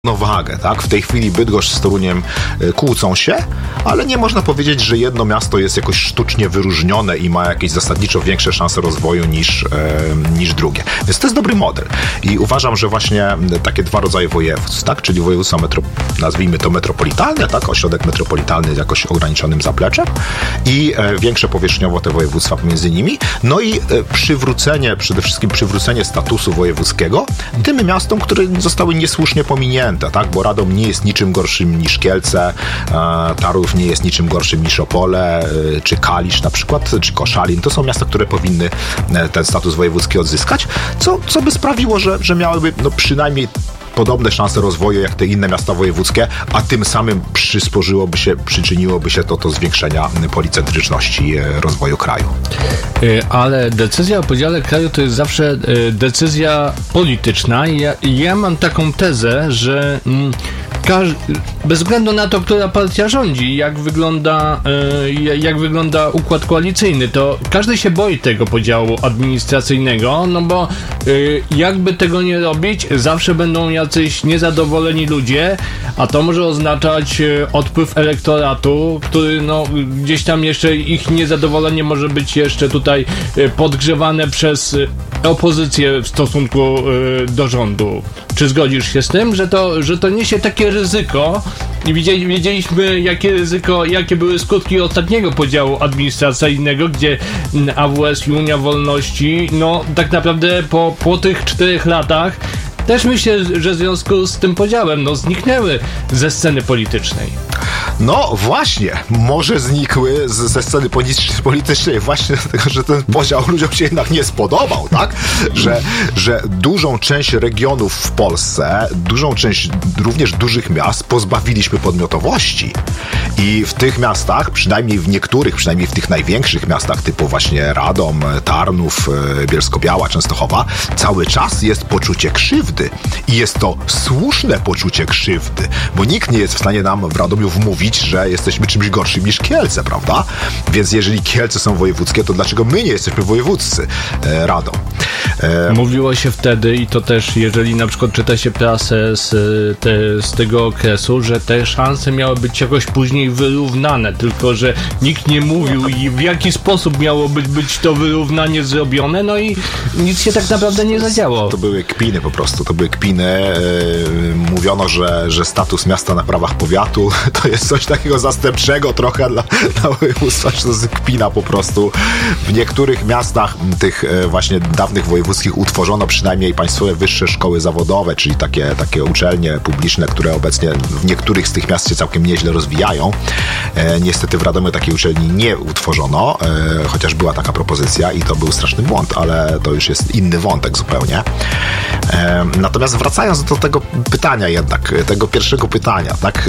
równowagę, tak? W tej chwili Bydgoszcz z Toruniem kłócą się, ale nie można powiedzieć, że jedno miasto jest jakoś sztucznie wyróżnione i ma jakieś zasadniczo większe szanse rozwoju niż drugie. Więc to jest dobry model. I uważam, że właśnie takie dwa rodzaje województw, tak? Czyli województwo nazwijmy to metropolitalne, tak? Ośrodek metropolitalny z jakoś ograniczonym zapleczem i większe powierzchniowo te województwa pomiędzy nimi. No i przede wszystkim przywrócenie statusu wojewódzkiego tym miastom, które zostały niesłusznie pominięte, tak? Bo Radom nie jest niczym gorszym niż Kielce, Tarnów nie jest niczym gorszym niż Opole, czy Kalisz na przykład, czy Koszalin. To są miasta, które powinny ten status wojewódzki odzyskać, co by sprawiło, że miałyby przynajmniej podobne szanse rozwoju jak te inne miasta wojewódzkie, a tym samym przyczyniłoby się to do zwiększenia policentryczności rozwoju kraju. Ale decyzja o podziale kraju to jest zawsze decyzja polityczna i ja mam taką tezę, że bez względu na to, która partia rządzi, jak wygląda układ koalicyjny, to każdy się boi tego podziału administracyjnego, no bo jakby tego nie robić, zawsze będą jacyś niezadowoleni ludzie, a to może oznaczać odpływ elektoratu, który gdzieś tam jeszcze ich niezadowolenie może być jeszcze tutaj podgrzewane przez opozycję w stosunku do rządu. Czy zgodzisz się z tym, że to niesie takie ryzyko? I wiedzieliśmy, jakie były skutki ostatniego podziału administracyjnego, gdzie AWS i Unia Wolności, tak naprawdę po tych 4 latach też myślę, że w związku z tym podziałem zniknęły ze sceny politycznej. No właśnie, może znikły ze sceny politycznej właśnie dlatego, że ten podział ludziom się jednak nie spodobał, tak? Że dużą część regionów w Polsce, dużą część również dużych miast pozbawiliśmy podmiotowości. I w tych miastach, przynajmniej w tych największych miastach typu właśnie Radom, Tarnów, Bielsko-Biała, Częstochowa, cały czas jest poczucie krzywdy. I jest to słuszne poczucie krzywdy, bo nikt nie jest w stanie nam w Radomiu wmówić, że jesteśmy czymś gorszym niż Kielce, prawda? Więc jeżeli Kielce są wojewódzkie, to dlaczego my nie jesteśmy wojewódzcy Radom? Mówiło się wtedy, i to też, jeżeli na przykład czyta się prasę z tego okresu, że te szanse miały być jakoś później wyrównane, tylko że nikt nie mówił i w jaki sposób miało być to wyrównanie zrobione, no i nic się tak naprawdę nie zadziało. To były kpiny po prostu, mówiono, że status miasta na prawach powiatu to jest coś takiego zastępczego trochę dla województwa, że to jest kpina po prostu. W niektórych miastach tych właśnie dawnych wojewódzkich utworzono przynajmniej państwowe wyższe szkoły zawodowe, czyli takie uczelnie publiczne, które obecnie w niektórych z tych miast się całkiem nieźle rozwijają. Niestety w Radomiu takiej uczelni nie utworzono, chociaż była taka propozycja i to był straszny błąd, ale to już jest inny wątek zupełnie. Natomiast wracając do tego pytania jednak, tego pierwszego pytania, tak?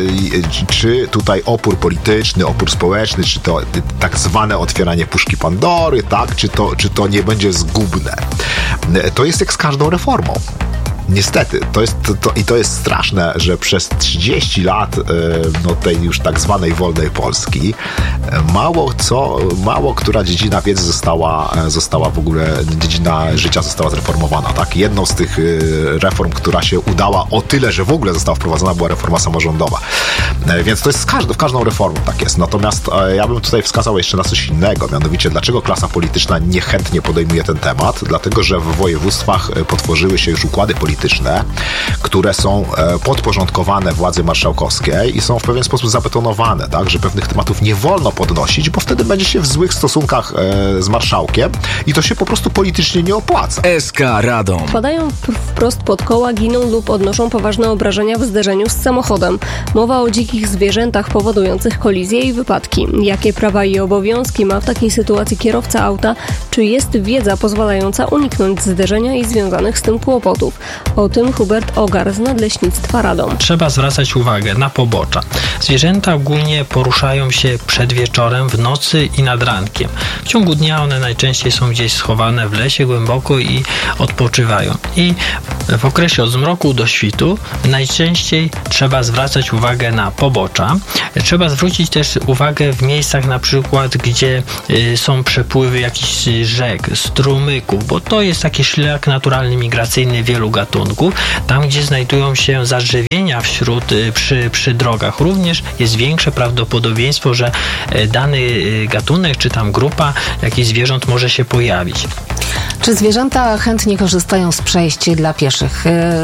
Czy tutaj opór polityczny, opór społeczny, czy to tak zwane otwieranie puszki Pandory, tak? Czy to nie będzie zgubne? To jest jak z każdą reformą. Niestety, to jest straszne, że przez 30 lat tej już tak zwanej wolnej Polski mało która dziedzina wiedzy została w ogóle, dziedzina życia została zreformowana, tak? Jedną z tych reform, która się udała o tyle, że w ogóle została wprowadzona, była reforma samorządowa. Więc to jest w każdą reformą tak jest. Natomiast ja bym tutaj wskazał jeszcze na coś innego, mianowicie dlaczego klasa polityczna niechętnie podejmuje ten temat? Dlatego, że w województwach potworzyły się już układy polityczne, które są podporządkowane władzy marszałkowskiej i są w pewien sposób zabetonowane, tak, że pewnych tematów nie wolno podnosić, bo wtedy będzie się w złych stosunkach z marszałkiem i to się po prostu politycznie nie opłaca. SK Radom. Wpadają wprost pod koła, giną lub odnoszą poważne obrażenia w zderzeniu z samochodem. Mowa o dzikich zwierzętach powodujących kolizje i wypadki. Jakie prawa i obowiązki ma w takiej sytuacji kierowca auta? Czy jest wiedza pozwalająca uniknąć zderzenia i związanych z tym kłopotów? O tym Hubert Ogar z Nadleśnictwa Radom. Trzeba zwracać uwagę na pobocza. Zwierzęta ogólnie poruszają się przed wieczorem, w nocy i nad rankiem. W ciągu dnia one najczęściej są gdzieś schowane w lesie głęboko i odpoczywają. I w okresie od zmroku do świtu najczęściej trzeba zwracać uwagę na pobocza. Trzeba zwrócić też uwagę w miejscach na przykład, gdzie są przepływy jakichś rzek, strumyków, bo to jest taki szlak naturalny migracyjny wielu gatunków. gatunków. Tam, gdzie znajdują się zażywienia przy drogach, również jest większe prawdopodobieństwo, że dany gatunek, czy tam grupa jakichś zwierząt może się pojawić. Czy zwierzęta chętnie korzystają z przejść dla pieszych?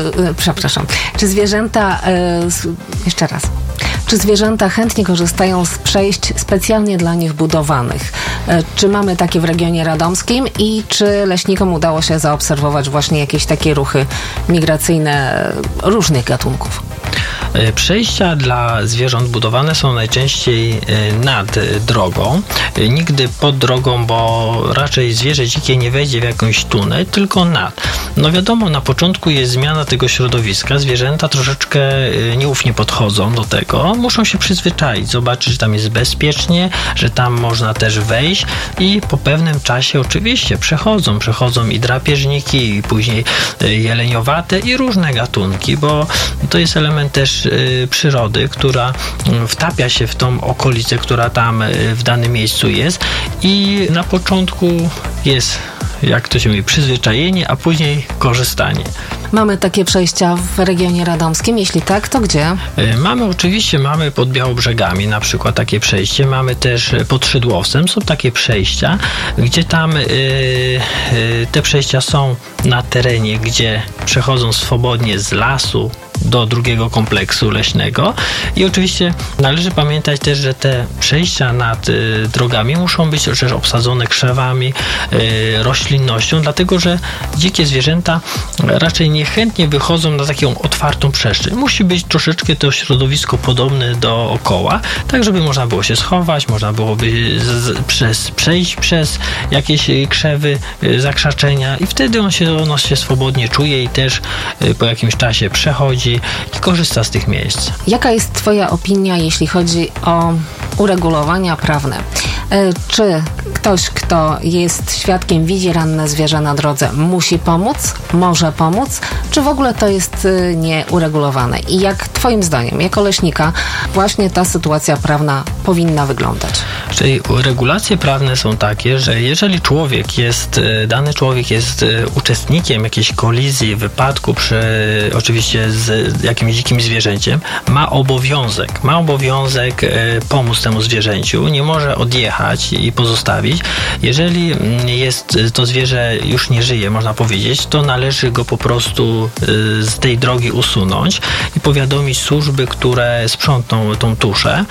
Czy zwierzęta... jeszcze raz. Czy zwierzęta chętnie korzystają z przejść specjalnie dla nich budowanych? Czy mamy takie w regionie radomskim i czy leśnikom udało się zaobserwować właśnie jakieś takie ruchy migracyjne różnych gatunków? Przejścia dla zwierząt budowane są najczęściej nad drogą, nigdy pod drogą, bo raczej zwierzę dzikie nie wejdzie w jakąś tunel, tylko nad. No wiadomo, na początku jest zmiana tego środowiska, zwierzęta troszeczkę nieufnie podchodzą do tego, muszą się przyzwyczaić, zobaczyć, że tam jest bezpiecznie, że tam można też wejść i po pewnym czasie oczywiście przechodzą i drapieżniki, i później jeleniowate i różne gatunki, bo to jest element też przyrody, która wtapia się w tą okolicę, która tam w danym miejscu jest i na początku jest, jak to się mówi, przyzwyczajenie, a później korzystanie. Mamy takie przejścia w regionie radomskim? Jeśli tak, to gdzie? Mamy pod Białobrzegami na przykład takie przejście, mamy też pod Szydłowcem, są takie przejścia, gdzie tam te przejścia są na terenie, gdzie przechodzą swobodnie z lasu do drugiego kompleksu leśnego i oczywiście należy pamiętać też, że te przejścia nad drogami muszą być też obsadzone krzewami, roślinnością, dlatego że dzikie zwierzęta raczej niechętnie wychodzą na taką otwartą przestrzeń. Musi być troszeczkę to środowisko podobne dookoła, tak żeby można było się schować, można byłoby przejść przez jakieś krzewy, zakrzaczenia i wtedy ono się swobodnie czuje i też po jakimś czasie przechodzi i korzysta z tych miejsc. Jaka jest Twoja opinia, jeśli chodzi o uregulowania prawne? Czy ktoś, kto jest świadkiem, widzi ranne zwierzę na drodze, musi pomóc, może pomóc, czy w ogóle to jest nieuregulowane? I jak Twoim zdaniem, jako leśnika, właśnie ta sytuacja prawna powinna wyglądać? Czyli regulacje prawne są takie, że jeżeli dany człowiek jest uczestnikiem jakiejś kolizji, wypadku oczywiście z jakimś dzikim zwierzęciem, ma obowiązek pomóc temu zwierzęciu, nie może odjechać i pozostawić. Jeżeli to zwierzę już nie żyje, można powiedzieć, to należy go po prostu z tej drogi usunąć i powiadomić służby, które sprzątną tą tuszę,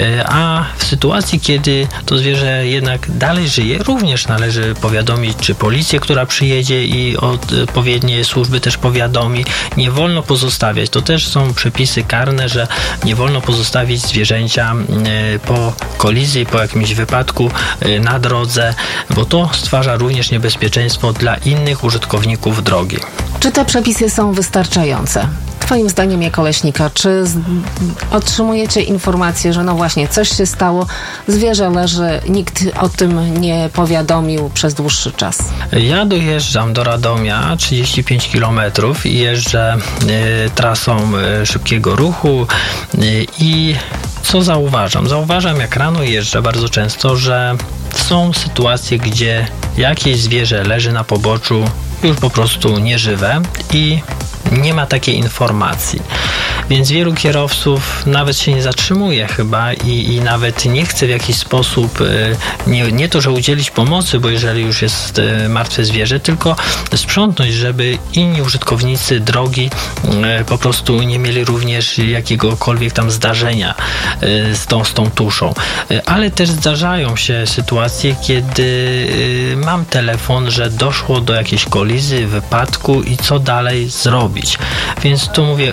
a w sytuacji, kiedy to zwierzę jednak dalej żyje, również należy powiadomić, czy policję, która przyjedzie i odpowiednie służby też powiadomi. Nie wolno pozostawiać. To też są przepisy karne, że nie wolno pozostawić zwierzęcia po kolizji, po jakimś wypadku na drodze, bo to stwarza również niebezpieczeństwo dla innych użytkowników drogi. Czy te przepisy są wystarczające? Twoim zdaniem jako leśnika, czy otrzymujecie informację, że no właśnie coś się stało, zwierzę leży, nikt o tym nie powiadomił przez dłuższy czas? Ja dojeżdżam do Radomia 35 km i jeżdżę trasą szybkiego ruchu i co zauważam? Zauważam, jak rano jeżdżę bardzo często, że są sytuacje, gdzie jakieś zwierzę leży na poboczu już po prostu nieżywe i nie ma takiej informacji. Więc wielu kierowców nawet się nie zatrzymuje chyba i nawet nie chce w jakiś sposób nie to, że udzielić pomocy, bo jeżeli już jest martwe zwierzę, tylko sprzątnąć, żeby inni użytkownicy drogi po prostu nie mieli również jakiegokolwiek tam zdarzenia z tą tuszą. Ale też zdarzają się sytuacje, kiedy mam telefon, że doszło do jakiejś kolizji, wypadku i co dalej zrobić. Więc tu mówię,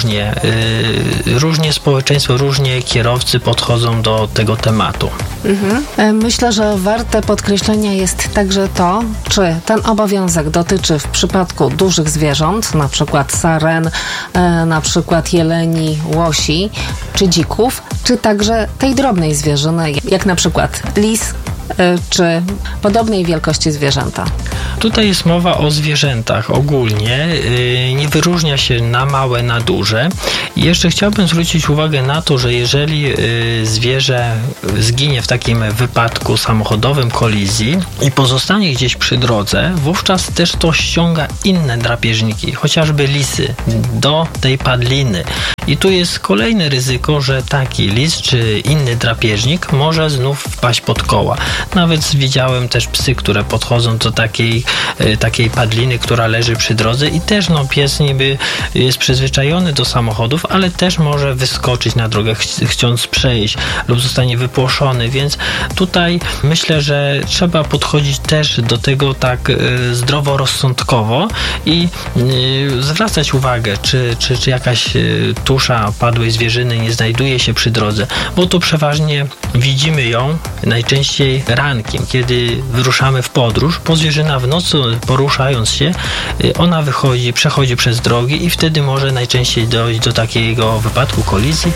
różnie społeczeństwo, różnie kierowcy podchodzą do tego tematu. Myślę, że warte podkreślenia jest także to, czy ten obowiązek dotyczy w przypadku dużych zwierząt, na przykład saren, na przykład jeleni, łosi czy dzików, czy także tej drobnej zwierzyny, jak na przykład lis, czy podobnej wielkości zwierzęta. Tutaj jest mowa o zwierzętach ogólnie, nie wyróżnia się na małe, na duże. I jeszcze chciałbym zwrócić uwagę na to, że jeżeli zwierzę zginie w takim wypadku samochodowym, kolizji i pozostanie gdzieś przy drodze, wówczas też to ściąga inne drapieżniki, chociażby lisy, do tej padliny. I tu jest kolejne ryzyko, że taki lis czy inny drapieżnik może znów wpaść pod koła. Nawet widziałem też psy, które podchodzą do takiej padliny, która leży przy drodze i też pies niby jest przyzwyczajony do samochodów, ale też może wyskoczyć na drogę, chcąc przejść lub zostanie wypłoszony, więc tutaj myślę, że trzeba podchodzić też do tego tak zdroworozsądkowo i zwracać uwagę, czy jakaś tusza padłej zwierzyny nie znajduje się przy drodze, bo to przeważnie widzimy ją najczęściej rankiem, kiedy wyruszamy w podróż, bo zwierzyna w nocy poruszając się, ona przechodzi przez drogi i wtedy może najczęściej dojść do takiego wypadku, kolizji.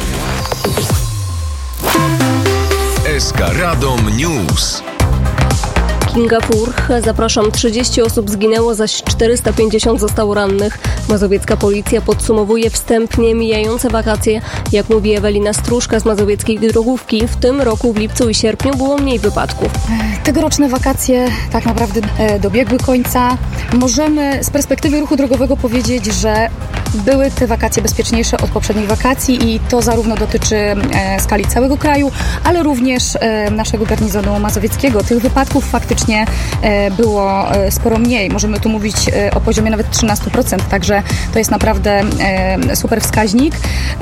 SK Radom News. Kinga Furch. Zapraszam. 30 osób zginęło, zaś 450 zostało rannych. Mazowiecka policja podsumowuje wstępnie mijające wakacje. Jak mówi Ewelina Struszka z mazowieckiej drogówki, w tym roku w lipcu i sierpniu było mniej wypadków. Tegoroczne wakacje tak naprawdę dobiegły końca. Możemy z perspektywy ruchu drogowego powiedzieć, że były te wakacje bezpieczniejsze od poprzednich wakacji i to zarówno dotyczy skali całego kraju, ale również naszego garnizonu mazowieckiego. Tych wypadków faktycznie było sporo mniej. Możemy tu mówić o poziomie nawet 13%, także to jest naprawdę super wskaźnik.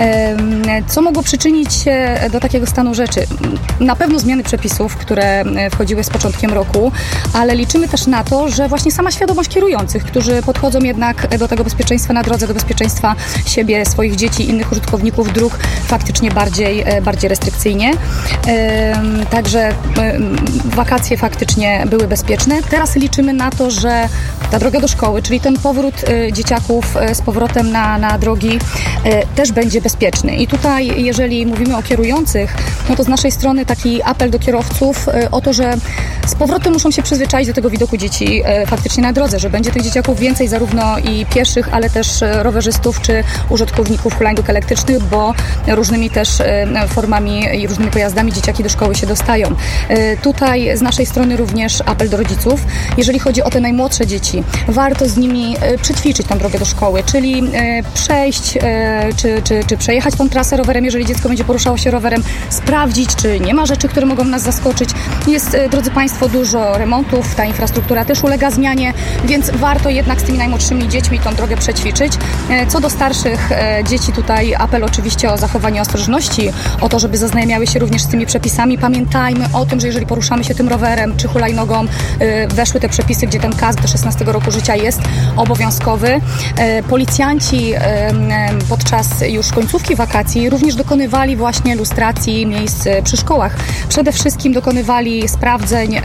Co mogło przyczynić się do takiego stanu rzeczy? Na pewno zmiany przepisów, które wchodziły z początkiem roku, ale liczymy też na to, że właśnie sama świadomość kierujących, którzy podchodzą jednak do tego bezpieczeństwa na drodze, do bezpieczeństwa siebie, swoich dzieci, innych użytkowników dróg faktycznie bardziej restrykcyjnie. Także wakacje faktycznie były bezpieczne. Teraz liczymy na to, że ta droga do szkoły, czyli ten powrót dzieciaków z powrotem na drogi też będzie bezpieczny. I tutaj, jeżeli mówimy o kierujących, no to z naszej strony taki apel do kierowców o to, że z powrotem muszą się przyzwyczaić do tego widoku dzieci faktycznie na drodze, że będzie tych dzieciaków więcej, zarówno i pieszych, ale też rowerzystów czy użytkowników hulajnóg elektrycznych, bo różnymi też formami i różnymi pojazdami dzieciaki do szkoły się dostają. Tutaj z naszej strony również apel do rodziców. Jeżeli chodzi o te najmłodsze dzieci, warto z nimi przećwiczyć tą drogę do szkoły, czyli przejść czy przejechać tą trasę rowerem, jeżeli dziecko będzie poruszało się rowerem, sprawdzić, czy nie ma rzeczy, które mogą nas zaskoczyć. Jest, drodzy Państwo, dużo remontów, ta infrastruktura też ulega zmianie, więc warto jednak z tymi najmłodszymi dziećmi tą drogę przećwiczyć. Co do starszych dzieci, tutaj apel oczywiście o zachowanie ostrożności, o to, żeby zaznajamiały się również z tymi przepisami. Pamiętajmy o tym, że jeżeli poruszamy się tym rowerem czy hulajnogą, weszły te przepisy, gdzie ten kask do 16 roku życia jest obowiązkowy. Policjanci podczas już końcówki wakacji również dokonywali właśnie lustracji miejsc przy szkołach. Przede wszystkim dokonywali sprawdzeń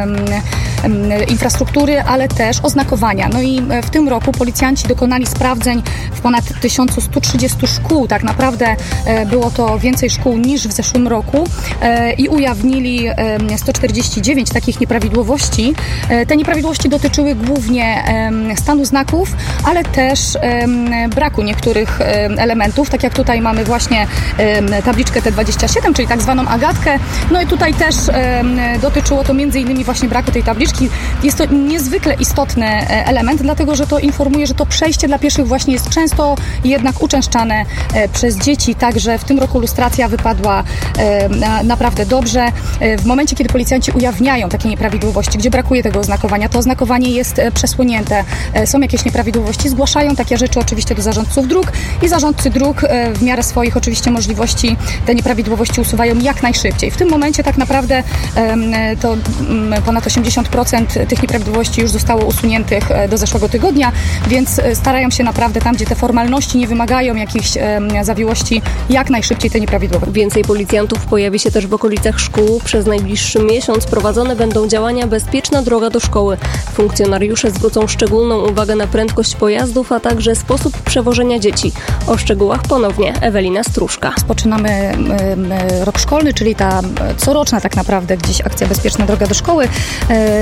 infrastruktury, ale też oznakowania. No i w tym roku policjanci dokonali sprawdzeń w ponad 1130 szkół. Tak naprawdę było to więcej szkół niż w zeszłym roku i ujawnili 149 takich nieprawidłowości. Te nieprawidłowości dotyczyły głównie stanu znaków, ale też braku niektórych elementów, tak jak tutaj mamy właśnie tabliczkę T27, czyli tak zwaną Agatkę. No i tutaj też dotyczyło to między innymi właśnie braku tej tabliczki. Jest to niezwykle istotny element, dlatego że to informuje, że to przejście dla pieszych właśnie jest często jednak uczęszczane przez dzieci, także w tym roku lustracja wypadła naprawdę dobrze. W momencie, kiedy policjanci ujawniają takie nieprawidłowości, gdzie brakuje tego oznakowania, to oznakowanie jest przesłonięte, są jakieś nieprawidłowości, zgłaszają takie rzeczy oczywiście do zarządców dróg i zarządcy dróg w miarę swoich oczywiście możliwości te nieprawidłowości usuwają jak najszybciej. W tym momencie tak naprawdę to ponad 80% tych nieprawidłowości już zostało usuniętych do zeszłego tygodnia, więc starają się naprawdę tam, gdzie te formalności nie wymagają jakichś zawiłości, jak najszybciej te nieprawidłowości. Więcej policjantów pojawi się też w okolicach szkół. Przez najbliższy miesiąc prowadzone będą działania Bezpieczna droga do szkoły. Funkcjonariusze zwrócą szczególną uwagę na prędkość pojazdów, a także sposób przewożenia dzieci. O szczegółach ponownie Ewelina Struszka. Rozpoczynamy rok szkolny, czyli ta coroczna tak naprawdę gdzieś akcja Bezpieczna droga do szkoły.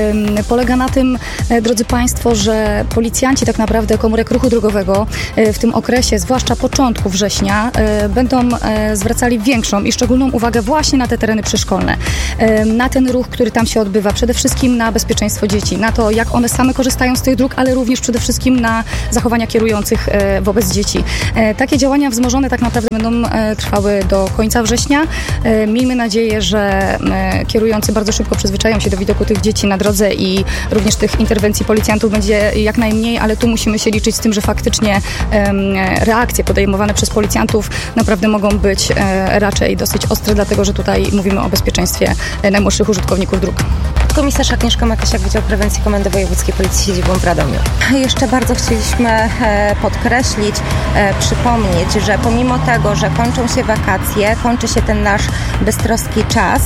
polega na tym, drodzy Państwo, że policjanci tak naprawdę komórek ruchu drogowego w tym okresie, zwłaszcza początku września, będą zwracali większą i szczególną uwagę właśnie na te tereny przyszkolne, na ten ruch, który tam się odbywa, przede wszystkim na bezpieczeństwo dzieci, na to, jak one same korzystają z tych dróg, ale również przede wszystkim na zachowania kierujących wobec dzieci. Takie działania wzmożone tak naprawdę będą trwały do końca września. Miejmy nadzieję, że kierujący bardzo szybko przyzwyczają się do widoku tych dzieci na drodze i również tych interwencji policjantów będzie jak najmniej, ale tu musimy się liczyć z tym, że faktycznie reakcje podejmowane przez policjantów naprawdę mogą być raczej dosyć ostre, dlatego że tutaj mówimy o bezpieczeństwie najmłodszych użytkowników dróg. Komisarz Agnieszka Matysiak, Wydział Prewencji Komendy Wojewódzkiej Policji siedzibą w Radomiu. Jeszcze bardzo chcieliśmy podkreślić, przypomnieć, że pomimo tego, że kończą się wakacje, kończy się ten nasz beztroski czas,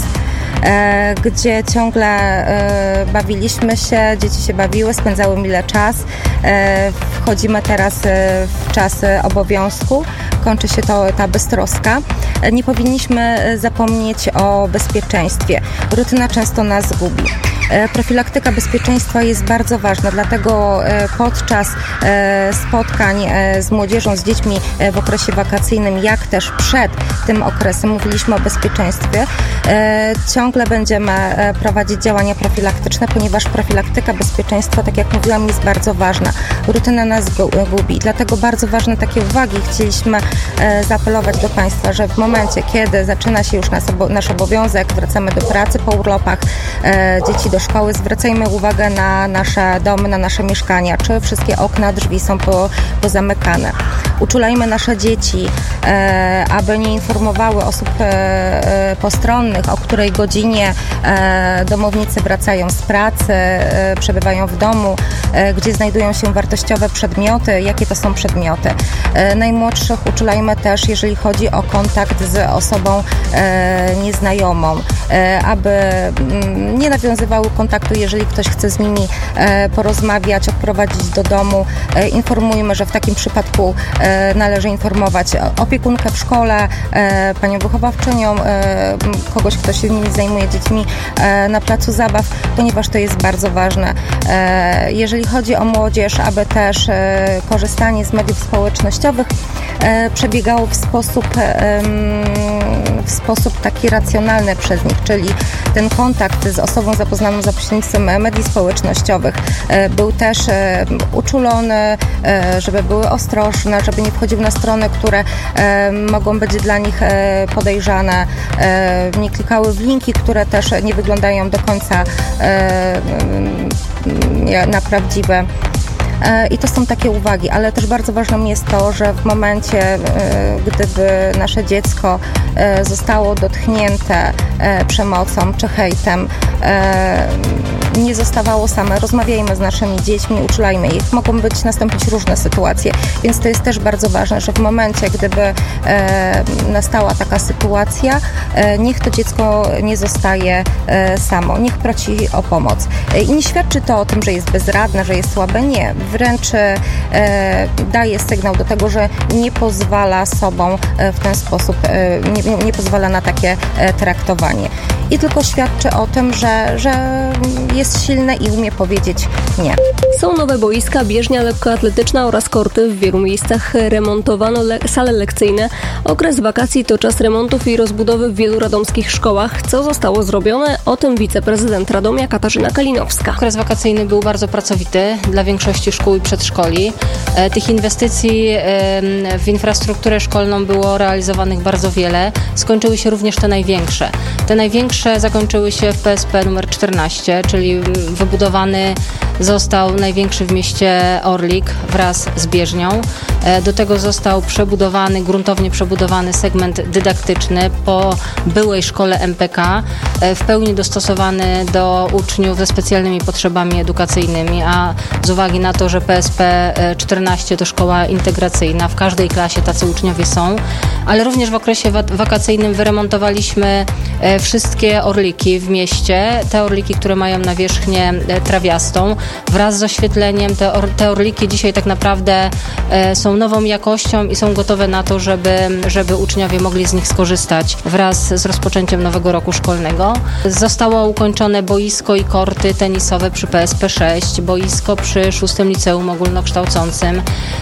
gdzie ciągle bawiliśmy się, dzieci się bawiły, spędzały mile czas. Wchodzimy teraz w czas obowiązku, kończy się ta beztroska. Nie powinniśmy zapomnieć o bezpieczeństwie. Rutyna często nas gubi. Profilaktyka bezpieczeństwa jest bardzo ważna, dlatego podczas spotkań z młodzieżą, z dziećmi w okresie wakacyjnym, jak też przed tym okresem mówiliśmy o bezpieczeństwie. Ciągle będziemy prowadzić działania profilaktyczne, ponieważ profilaktyka bezpieczeństwa, tak jak mówiłam, jest bardzo ważna. Rutyna nas gubi, dlatego bardzo ważne takie uwagi. Chcieliśmy zaapelować do Państwa, że w momencie, kiedy zaczyna się już nasz obowiązek, wracamy do pracy po urlopach, dzieci do szkoły, zwracajmy uwagę na nasze domy, na nasze mieszkania, czy wszystkie okna, drzwi są pozamykane. Uczulajmy nasze dzieci, aby nie informowały osób postronnych, o której godzinie domownicy wracają z pracy, przebywają w domu, gdzie znajdują się wartościowe przedmioty, jakie to są przedmioty. Najmłodszych uczulajmy też, jeżeli chodzi o kontakt z osobą nieznajomą, aby nie nawiązywały kontaktu, jeżeli ktoś chce z nimi porozmawiać, odprowadzić do domu. Informujmy, że w takim przypadku należy informować opiekunkę w szkole, panią wychowawczynią, kogoś, kto się nimi zajmuje dziećmi na placu zabaw, ponieważ to jest bardzo ważne. Jeżeli chodzi o młodzież, aby też korzystanie z mediów społecznościowych przebiegało w sposób taki racjonalny przez nich, czyli ten kontakt z osobą zapoznaną za pośrednictwem mediów społecznościowych był też uczulony, żeby były ostrożne, żeby nie wchodziły na strony, które mogą być dla nich podejrzane, nie klikały w linki, które też nie wyglądają do końca na prawdziwe. I to są takie uwagi, ale też bardzo ważnym jest to, że w momencie, gdyby nasze dziecko zostało dotknięte przemocą czy hejtem, nie zostawało same. Rozmawiajmy z naszymi dziećmi, uczulajmy ich. Mogą nastąpić różne sytuacje, więc to jest też bardzo ważne, że w momencie, gdyby nastała taka sytuacja, niech to dziecko nie zostaje samo, niech prosi o pomoc. I nie świadczy to o tym, że jest bezradne, że jest słabe, nie. Wręcz daje sygnał do tego, że nie pozwala sobą w ten sposób, nie pozwala na takie traktowanie. I tylko świadczy o tym, że jest silne i umie powiedzieć nie. Są nowe boiska, bieżnia lekkoatletyczna oraz korty. W wielu miejscach remontowano sale lekcyjne. Okres wakacji to czas remontów i rozbudowy w wielu radomskich szkołach. Co zostało zrobione? O tym wiceprezydent Radomia Katarzyna Kalinowska. Okres wakacyjny był bardzo pracowity dla większości szkół i przedszkoli. Tych inwestycji w infrastrukturę szkolną było realizowanych bardzo wiele. Skończyły się również te największe. Te największe zakończyły się w PSP numer 14, czyli wybudowany został największy w mieście Orlik wraz z bieżnią. Do tego został gruntownie przebudowany segment dydaktyczny po byłej szkole MPK, w pełni dostosowany do uczniów ze specjalnymi potrzebami edukacyjnymi, a z uwagi na to, że PSP 14 to szkoła integracyjna, w każdej klasie tacy uczniowie są, ale również w okresie wakacyjnym wyremontowaliśmy wszystkie orliki w mieście, te orliki, które mają nawierzchnię trawiastą, wraz z oświetleniem. Te orliki dzisiaj tak naprawdę są nową jakością i są gotowe na to, żeby uczniowie mogli z nich skorzystać wraz z rozpoczęciem nowego roku szkolnego. Zostało ukończone boisko i korty tenisowe przy PSP 6, boisko przy 6. Liceum Ogólnokształcącym,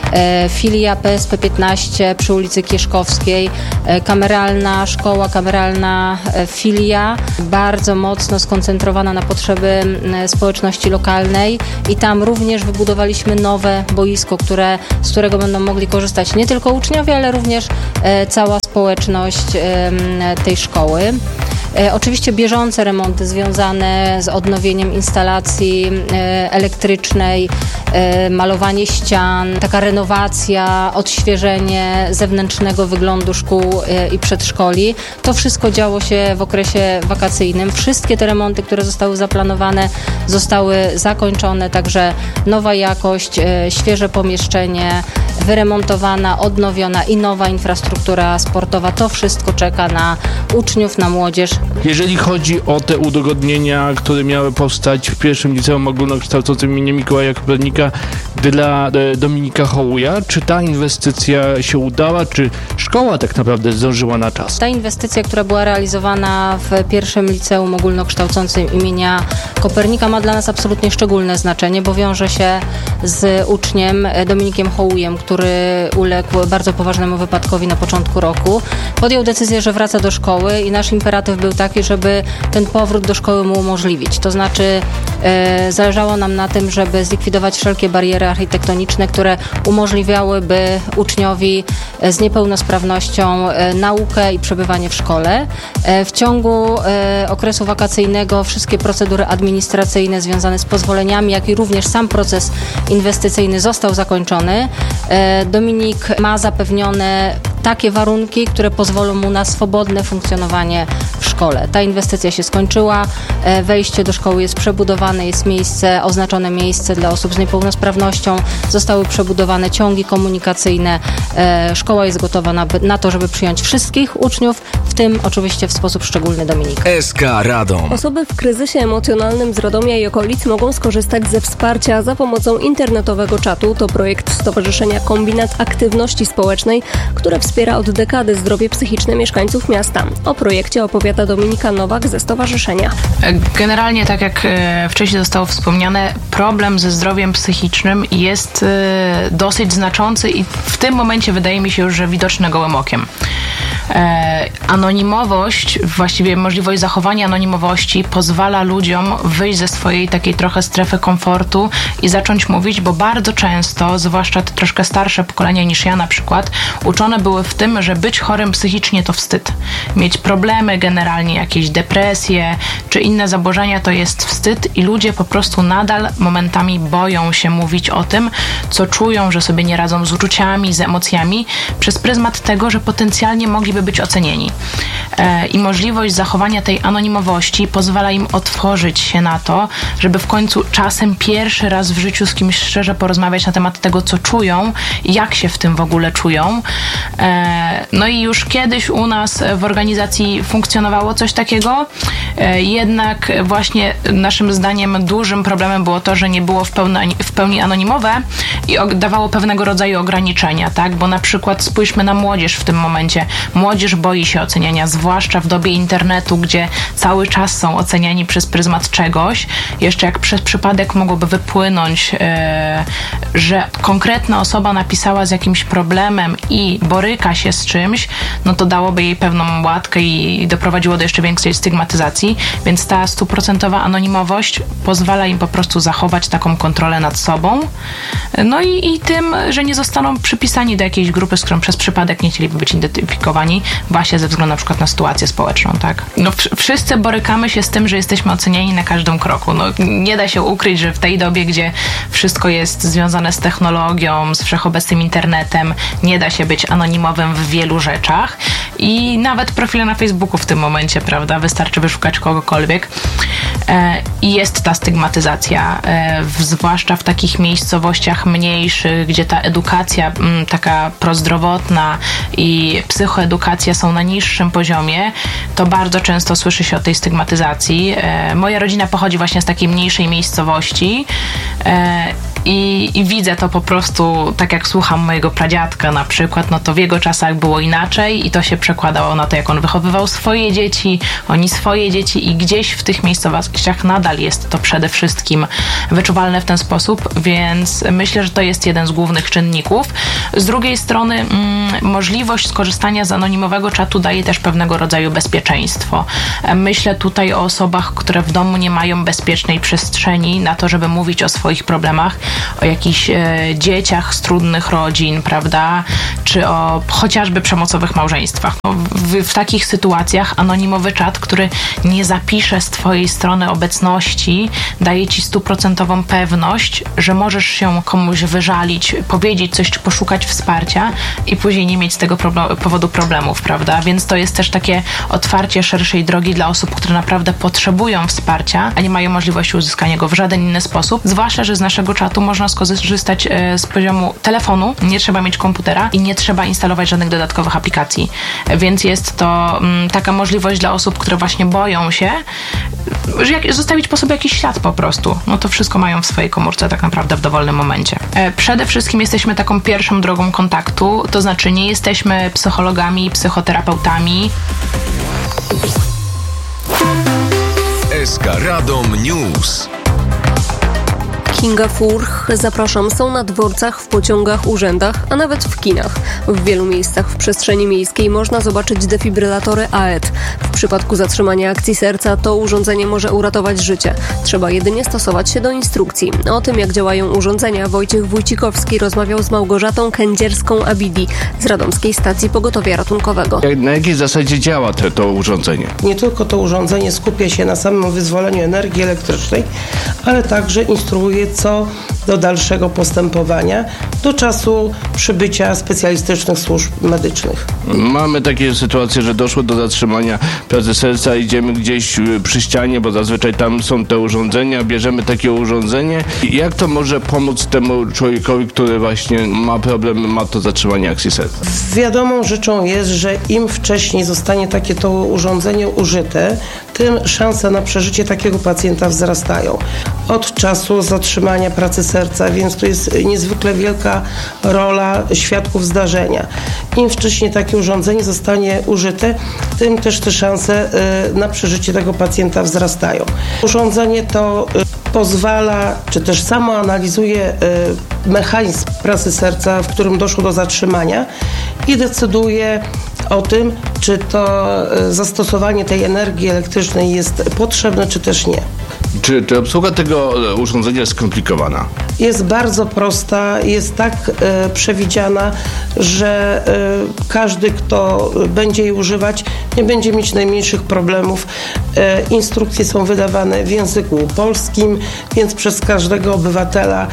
filia PSP 15 przy ulicy Kieszkowskiej, kameralna szkoła, kameralna filia, bardzo mocno skoncentrowana na potrzeby społeczności lokalnej i tam również wybudowaliśmy nowe boisko, z którego będą mogli korzystać nie tylko uczniowie, ale również cała społeczność tej szkoły. Oczywiście bieżące remonty związane z odnowieniem instalacji elektrycznej, malowanie ścian, taka renowacja, odświeżenie zewnętrznego wyglądu szkół i przedszkoli. To wszystko działo się w okresie wakacyjnym. Wszystkie te remonty, które zostały zaplanowane, zostały zakończone, także nowa jakość, świeże pomieszczenie, wyremontowana, odnowiona i nowa infrastruktura sportowa. To wszystko czeka na uczniów, na młodzież. Jeżeli chodzi o te udogodnienia, które miały powstać w pierwszym liceum ogólnokształcącym im. Mikołaja Kopernika dla Dominika Hołuja, czy ta inwestycja się udała, czy szkoła tak naprawdę zdążyła na czas? Ta inwestycja, która była realizowana w pierwszym liceum ogólnokształcącym imienia Kopernika, ma dla nas absolutnie szczególne znaczenie, bo wiąże się z uczniem Dominikiem Hołujem, który uległ bardzo poważnemu wypadkowi na początku roku. Podjął decyzję, że wraca do szkoły i nasz imperatyw był taki, żeby ten powrót do szkoły mu umożliwić. To znaczy zależało nam na tym, żeby zlikwidować wszelkie bariery architektoniczne, które umożliwiałyby uczniowi z niepełnosprawnością naukę i przebywanie w szkole. W ciągu okresu wakacyjnego wszystkie procedury administracyjne związane z pozwoleniami, jak i również sam proces inwestycyjny został zakończony. Dominik ma zapewnione takie warunki, które pozwolą mu na swobodne funkcjonowanie w szkole. Ta inwestycja się skończyła, wejście do szkoły jest przebudowane, jest oznaczone miejsce dla osób z niepełnosprawnością, zostały przebudowane ciągi komunikacyjne, szkoła jest gotowa na to, żeby przyjąć wszystkich uczniów, w tym oczywiście w sposób szczególny Dominika. SK Radom. Osoby w kryzysie emocjonalnym z Radomia i okolic mogą skorzystać ze wsparcia za pomocą internetowego czatu. To projekt Stowarzyszenia Kombinat Aktywności Społecznej, które wspiera od dekady zdrowie psychiczne mieszkańców miasta. O projekcie opowiada Dominika Nowak ze stowarzyszenia. Generalnie, tak jak wcześniej zostało wspomniane, problem ze zdrowiem psychicznym jest dosyć znaczący i w tym momencie wydaje mi się już, że widoczny gołym okiem. Anonimowość, właściwie możliwość zachowania anonimowości pozwala ludziom wyjść ze swojej takiej trochę strefy komfortu i zacząć mówić, bo bardzo często, zwłaszcza te troszkę starsze pokolenia niż ja na przykład, uczone były w tym, że być chorym psychicznie to wstyd. Mieć problemy generalnie, jakieś depresje czy inne zaburzenia to jest wstyd i ludzie po prostu nadal momentami boją się mówić o tym, co czują, że sobie nie radzą z uczuciami, z emocjami, przez pryzmat tego, że potencjalnie mogliby być ocenieni. I możliwość zachowania tej anonimowości pozwala im otworzyć się na to, żeby w końcu czasem pierwszy raz w życiu z kimś szczerze porozmawiać na temat tego, co czują i jak się w tym w ogóle czują. No i już kiedyś u nas w organizacji funkcjonowało coś takiego, jednak właśnie naszym zdaniem dużym problemem było to, że nie było w pełni anonimowe i dawało pewnego rodzaju ograniczenia, tak? Bo na przykład spójrzmy na młodzież w tym momencie. Młodzież boi się oceniania, zwłaszcza w dobie internetu, gdzie cały czas są oceniani przez pryzmat czegoś. Jeszcze jak przez przypadek mogłoby wypłynąć, że konkretna osoba napisała z jakimś problemem i boryka się z czymś, no to dałoby jej pewną łatkę i doprowadziło do jeszcze większej stygmatyzacji, więc ta 100% anonimowość pozwala im po prostu zachować taką kontrolę nad sobą. No i tym, że nie zostaną przypisani do jakiejś grupy, z którą przez przypadek nie chcieliby być identyfikowani, właśnie ze względu na przykład na sytuację społeczną, tak? No wszyscy borykamy się z tym, że jesteśmy oceniani na każdym kroku. No nie da się ukryć, że w tej dobie, gdzie wszystko jest związane z technologią, z wszechobecnym internetem, nie da się być anonimowym w wielu rzeczach i nawet profile na Facebooku w tym momencie, prawda? Wystarczy wyszukać kogokolwiek. I jest ta stygmatyzacja, zwłaszcza w takich miejscowościach mniejszych, gdzie ta edukacja taka prozdrowotna i psychoedukacja są na niższym poziomie, to bardzo często słyszy się o tej stygmatyzacji. Moja rodzina pochodzi właśnie z takiej mniejszej miejscowości i widzę to po prostu, tak jak słucham mojego pradziadka na przykład, no to w jego czasach było inaczej i to się przekładało na to, jak on wychowywał swoje dzieci, oni swoje dzieci i gdzieś w tych miejscowościach nadal jest to przede wszystkim wyczuwalne w ten sposób, więc myślę, że to jest jeden z głównych czynników. Z drugiej strony możliwość skorzystania z anonimowego czatu daje też pewnego rodzaju bezpieczeństwo. Myślę tutaj o osobach, które w domu nie mają bezpiecznej przestrzeni na to, żeby mówić o swoich problemach, o jakichś dzieciach z trudnych rodzin, prawda, czy o chociażby przemocowych małżeństwach. W takich sytuacjach anonimowy czat, który nie zapisze z twojej strony obecności, daje ci 100% pewność, że możesz się komuś wyżalić, powiedzieć coś, czy poszukać wsparcia i później nie mieć z tego powodu problemów, prawda? Więc to jest też takie otwarcie szerszej drogi dla osób, które naprawdę potrzebują wsparcia, a nie mają możliwości uzyskania go w żaden inny sposób. Zwłaszcza, że z naszego czatu można skorzystać z poziomu telefonu, nie trzeba mieć komputera i nie trzeba instalować żadnych dodatkowych aplikacji. Więc jest to taka możliwość dla osób, które właśnie boją się, że zostawić po sobie jakiś ślad po prostu. No to wszystko mają w swojej komórce tak naprawdę w dowolnym momencie. Przede wszystkim jesteśmy taką pierwszą drogą kontaktu, to znaczy nie jesteśmy psychologami, psychoterapeutami. SK Radom News. Kinga Furch, zapraszam, są na dworcach, w pociągach, urzędach, a nawet w kinach. W wielu miejscach w przestrzeni miejskiej można zobaczyć defibrylatory AED. W przypadku zatrzymania akcji serca to urządzenie może uratować życie. Trzeba jedynie stosować się do instrukcji. O tym, jak działają urządzenia, Wojciech Wójcikowski rozmawiał z Małgorzatą Kędzierską-Abidi z Radomskiej Stacji Pogotowia Ratunkowego. Na jakiej zasadzie działa to urządzenie? Nie tylko to urządzenie skupia się na samym wyzwoleniu energii elektrycznej, ale także instruuje co do dalszego postępowania do czasu przybycia specjalistycznych służb medycznych. Mamy takie sytuacje, że doszło do zatrzymania pracy serca, idziemy gdzieś przy ścianie, bo zazwyczaj tam są te urządzenia, bierzemy takie urządzenie. Jak to może pomóc temu człowiekowi, który właśnie ma problem, ma to zatrzymanie akcji serca? Wiadomą rzeczą jest, że im wcześniej zostanie takie to urządzenie użyte, tym szanse na przeżycie takiego pacjenta wzrastają. Od czasu zatrzymania pracy serca, więc to jest niezwykle wielka rola świadków zdarzenia. Im wcześniej takie urządzenie zostanie użyte, tym też te szanse na przeżycie tego pacjenta wzrastają. Urządzenie to pozwala, czy też samo analizuje mechanizm pracy serca, w którym doszło do zatrzymania i decyduje o tym, czy to zastosowanie tej energii elektrycznej jest potrzebne, czy też nie. Czy obsługa tego urządzenia jest skomplikowana? Jest bardzo prosta, jest tak przewidziana, że każdy, kto będzie jej używać, nie będzie mieć najmniejszych problemów. Instrukcje są wydawane w języku polskim, więc przez każdego obywatela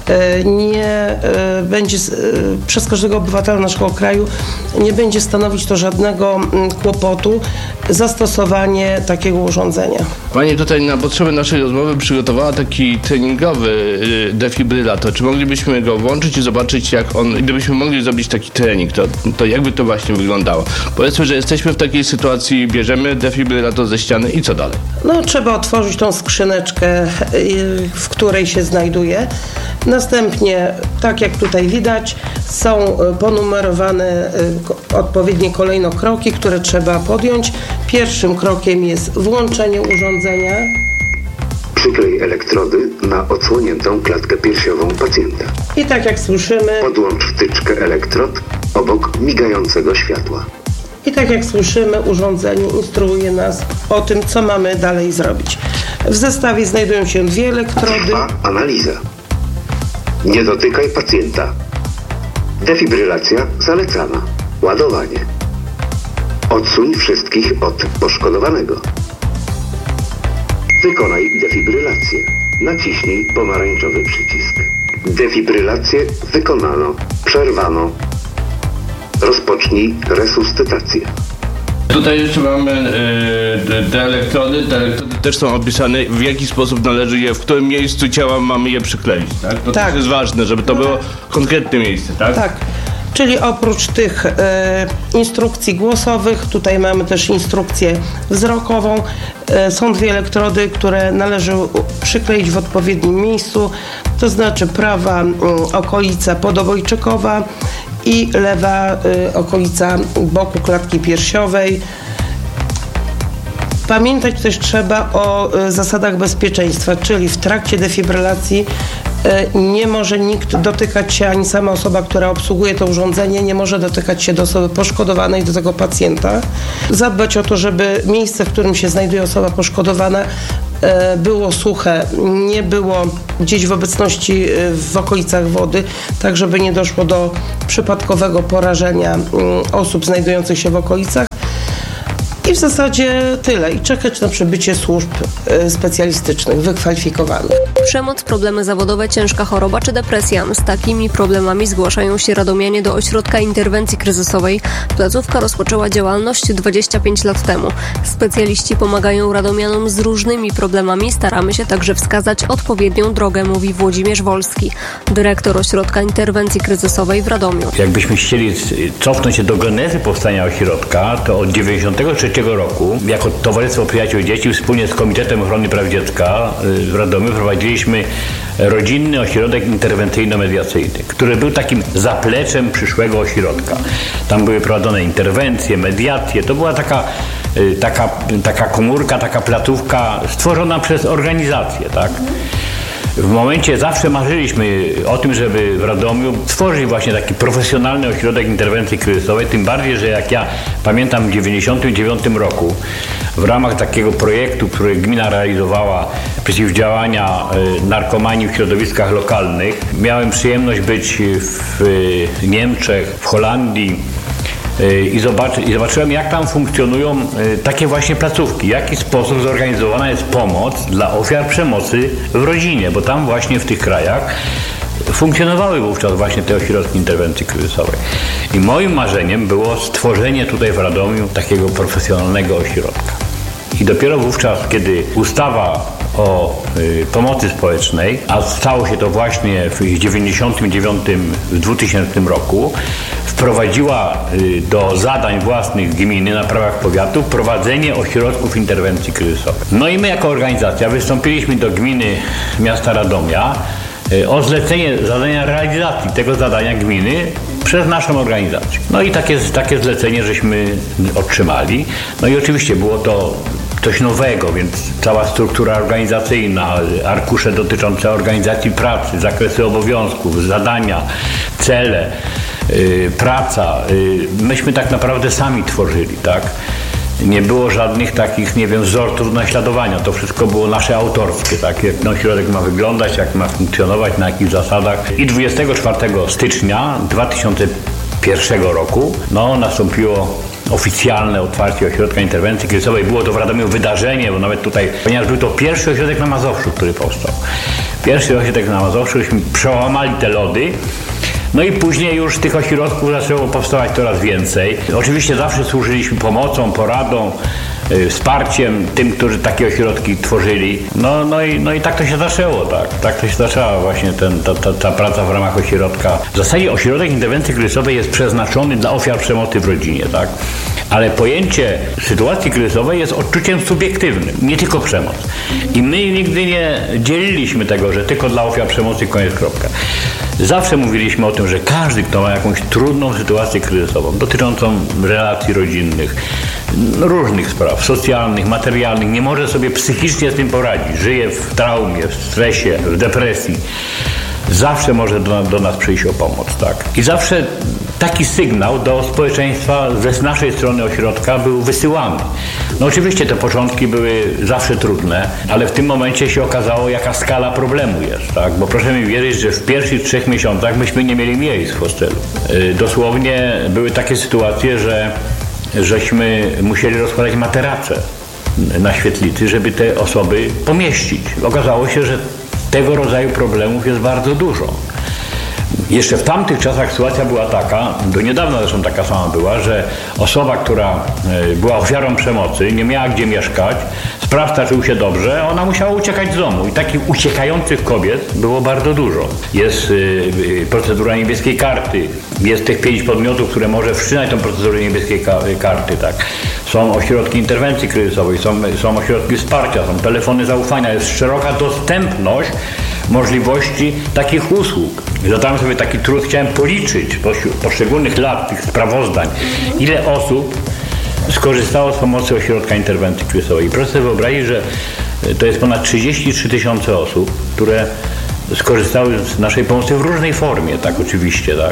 przez każdego obywatela naszego kraju nie będzie stanowić to żadnego kłopotu zastosowanie takiego urządzenia. Pani tutaj na potrzeby naszej rozmowy przygotowała taki treningowy defibrylator. Czy moglibyśmy go włączyć i zobaczyć, jak on, gdybyśmy mogli zrobić taki trening, to jakby to właśnie wyglądało? Powiedzmy, że jesteśmy w takiej sytuacji, bierzemy defibrylator ze ściany i co dalej? No, trzeba otworzyć tą skrzyneczkę, w której się znajduje. Następnie, tak jak tutaj widać, są ponumerowane odpowiednie kolejno kroki, które trzeba podjąć. Pierwszym krokiem jest włączenie urządzenia. Przyklej elektrody na odsłoniętą klatkę piersiową pacjenta. I tak jak słyszymy, podłącz wtyczkę elektrod obok migającego światła. I tak jak słyszymy, urządzenie instruuje nas o tym, co mamy dalej zrobić. W zestawie znajdują się dwie elektrody. Trwa analiza. Nie dotykaj pacjenta. Defibrylacja zalecana. Ładowanie. Odsuń wszystkich od poszkodowanego. Wykonaj defibrylację. Naciśnij pomarańczowy przycisk. Defibrylację wykonano. Przerwano. Rozpocznij resuscytację. Tutaj jeszcze mamy te elektrody. Te elektrody też są opisane, w jaki sposób należy je, w którym miejscu ciała mamy je przykleić, tak? To też jest ważne, żeby to było konkretne miejsce, tak? Tak. Czyli oprócz tych instrukcji głosowych, tutaj mamy też instrukcję wzrokową. Są dwie elektrody, które należy przykleić w odpowiednim miejscu, to znaczy prawa okolica podobojczykowa i lewa okolica boku klatki piersiowej. Pamiętać też trzeba o zasadach bezpieczeństwa, czyli w trakcie defibrylacji nie może nikt dotykać się, ani sama osoba, która obsługuje to urządzenie, nie może dotykać się do osoby poszkodowanej, do tego pacjenta. Zadbać o to, żeby miejsce, w którym się znajduje osoba poszkodowana, było suche, nie było gdzieś w obecności w okolicach wody, tak żeby nie doszło do przypadkowego porażenia osób znajdujących się w okolicach. I w zasadzie tyle. I czekać na przybycie służb specjalistycznych, wykwalifikowanych. Przemoc, problemy zawodowe, ciężka choroba czy depresja. Z takimi problemami zgłaszają się radomianie do Ośrodka Interwencji Kryzysowej. Placówka rozpoczęła działalność 25 lat temu. Specjaliści pomagają radomianom z różnymi problemami. Staramy się także wskazać odpowiednią drogę, mówi Włodzimierz Wolski, dyrektor Ośrodka Interwencji Kryzysowej w Radomiu. Jakbyśmy chcieli cofnąć się do genezy powstania ośrodka, to od 1993 roku jako Towarzystwo Przyjaciół Dzieci wspólnie z Komitetem Ochrony Praw Dziecka w Radomiu prowadziliśmy rodzinny ośrodek interwencyjno-mediacyjny, który był takim zapleczem przyszłego ośrodka. Tam były prowadzone interwencje, mediacje. To była taka komórka, taka placówka stworzona przez organizację, tak? W momencie zawsze marzyliśmy o tym, żeby w Radomiu stworzyć właśnie taki profesjonalny ośrodek interwencji kryzysowej, tym bardziej, że jak ja pamiętam w 1999 roku w ramach takiego projektu, który gmina realizowała przeciwdziałania narkomanii w środowiskach lokalnych, miałem przyjemność być w Niemczech, w Holandii, i zobaczyłem, jak tam funkcjonują takie właśnie placówki, w jaki sposób zorganizowana jest pomoc dla ofiar przemocy w rodzinie, bo tam właśnie w tych krajach funkcjonowały wówczas właśnie te ośrodki interwencji kryzysowej. I moim marzeniem było stworzenie tutaj w Radomiu takiego profesjonalnego ośrodka. I dopiero wówczas, kiedy ustawa o pomocy społecznej, a stało się to właśnie w 2000 roku, wprowadziła do zadań własnych gminy na prawach powiatu prowadzenie ośrodków interwencji kryzysowej. No i my jako organizacja wystąpiliśmy do gminy miasta Radomia o zlecenie zadania realizacji tego zadania gminy przez naszą organizację. No i takie zlecenie żeśmy otrzymali. No i oczywiście było to coś nowego, więc cała struktura organizacyjna, arkusze dotyczące organizacji pracy, zakresy obowiązków, zadania, cele, praca. Myśmy tak naprawdę sami tworzyli, tak? Nie było żadnych takich, wzorców naśladowania. To wszystko było nasze autorskie, tak? Jak ośrodek ma wyglądać, jak ma funkcjonować, na jakich zasadach. I 24 stycznia 2001 roku nastąpiło oficjalne otwarcie ośrodka interwencji kryzysowej. Było to w Radomiu wydarzenie, bo nawet tutaj, ponieważ był to pierwszy ośrodek na Mazowszu, który powstał. Pierwszy ośrodek na Mazowszu, żeśmy przełamali te lody. No i później już tych ośrodków zaczęło powstawać coraz więcej. Oczywiście zawsze służyliśmy pomocą, poradą, wsparciem tym, którzy takie ośrodki tworzyli. No i tak to się zaczęło, tak. Tak to się zaczęła właśnie ta praca w ramach ośrodka. W zasadzie ośrodek interwencji kryzysowej jest przeznaczony dla ofiar przemocy w rodzinie, tak. Ale pojęcie sytuacji kryzysowej jest odczuciem subiektywnym, nie tylko przemoc. I my nigdy nie dzieliliśmy tego, że tylko dla ofiar przemocy koniec, kropka. Zawsze mówiliśmy o tym, że każdy, kto ma jakąś trudną sytuację kryzysową, dotyczącą relacji rodzinnych, różnych spraw, socjalnych, materialnych, nie może sobie psychicznie z tym poradzić, żyje w traumie, w stresie, w depresji, zawsze może do nas przyjść o pomoc, tak? I zawsze taki sygnał do społeczeństwa z naszej strony ośrodka był wysyłany. No oczywiście te początki były zawsze trudne, ale w tym momencie się okazało, jaka skala problemu jest, tak? Bo proszę mi wierzyć, że w pierwszych 3 miesiącach myśmy nie mieli miejsc w hostelu. Dosłownie były takie sytuacje, żeśmy musieli rozkładać materace na świetlicy, żeby te osoby pomieścić. Okazało się, że tego rodzaju problemów jest bardzo dużo. Jeszcze w tamtych czasach sytuacja była taka, do niedawna zresztą taka sama była, że osoba, która była ofiarą przemocy, nie miała gdzie mieszkać, sprawca czuł się dobrze, ona musiała uciekać z domu. I takich uciekających kobiet było bardzo dużo. Jest procedura niebieskiej karty, jest tych 5 podmiotów, które może wszczynać tą procedurę niebieskiej karty. Tak. Są ośrodki interwencji kryzysowej, są ośrodki wsparcia, są telefony zaufania, jest szeroka dostępność możliwości takich usług. Zadałem sobie taki trud, chciałem policzyć poszczególnych lat tych sprawozdań, ile osób skorzystało z pomocy ośrodka interwencji kryzysowej. I proszę sobie wyobrazić, że to jest ponad 33 000 osób, które skorzystały z naszej pomocy w różnej formie, tak oczywiście, tak.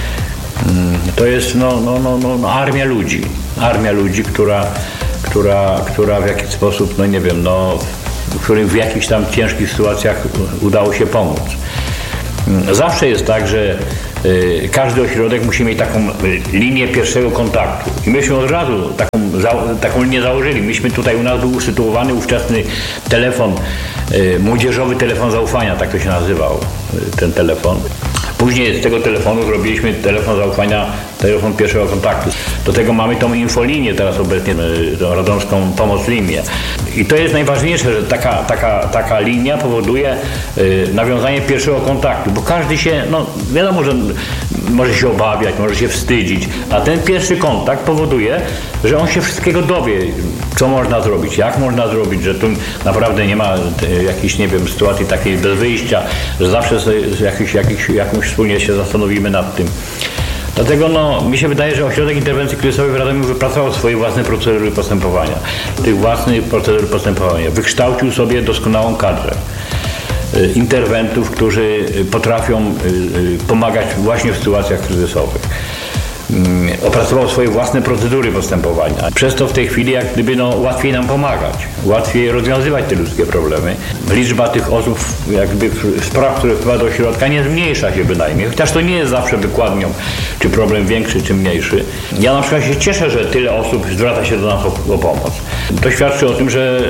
To jest armia ludzi, która w jakiś sposób, którym w jakichś tam ciężkich sytuacjach udało się pomóc. Zawsze jest tak, że każdy ośrodek musi mieć taką linię pierwszego kontaktu. I myśmy od razu taką linię założyli. Myśmy tutaj u nas był usytuowany ówczesny telefon, młodzieżowy telefon zaufania, tak to się nazywał, ten telefon. Później z tego telefonu zrobiliśmy telefon zaufania, telefon pierwszego kontaktu. Do tego mamy tą infolinię teraz obecnie, tą radomską pomoc linię. I to jest najważniejsze, że taka linia powoduje nawiązanie pierwszego kontaktu, bo każdy się, wiadomo, że może się obawiać, może się wstydzić, a ten pierwszy kontakt powoduje, że on się wszystkiego dowie, co można zrobić, jak można zrobić, że tu naprawdę nie ma jakiejś, sytuacji takiej bez wyjścia, że zawsze jakąś wspólnie się zastanowimy nad tym. Dlatego mi się wydaje, że Ośrodek Interwencji Kryzysowej w Radomiu wypracował swoje własne procedury postępowania. Tych własnych procedur postępowania. Wykształcił sobie doskonałą kadrę interwentów, którzy potrafią pomagać właśnie w sytuacjach kryzysowych. Opracował swoje własne procedury postępowania. Przez to w tej chwili jak gdyby łatwiej nam pomagać, łatwiej rozwiązywać te ludzkie problemy. Liczba tych osób, spraw, które wpływa do ośrodka, nie zmniejsza się bynajmniej, chociaż to nie jest zawsze wykładnią, czy problem większy, czy mniejszy. Ja na przykład się cieszę, że tyle osób zwraca się do nas o pomoc. To świadczy o tym, że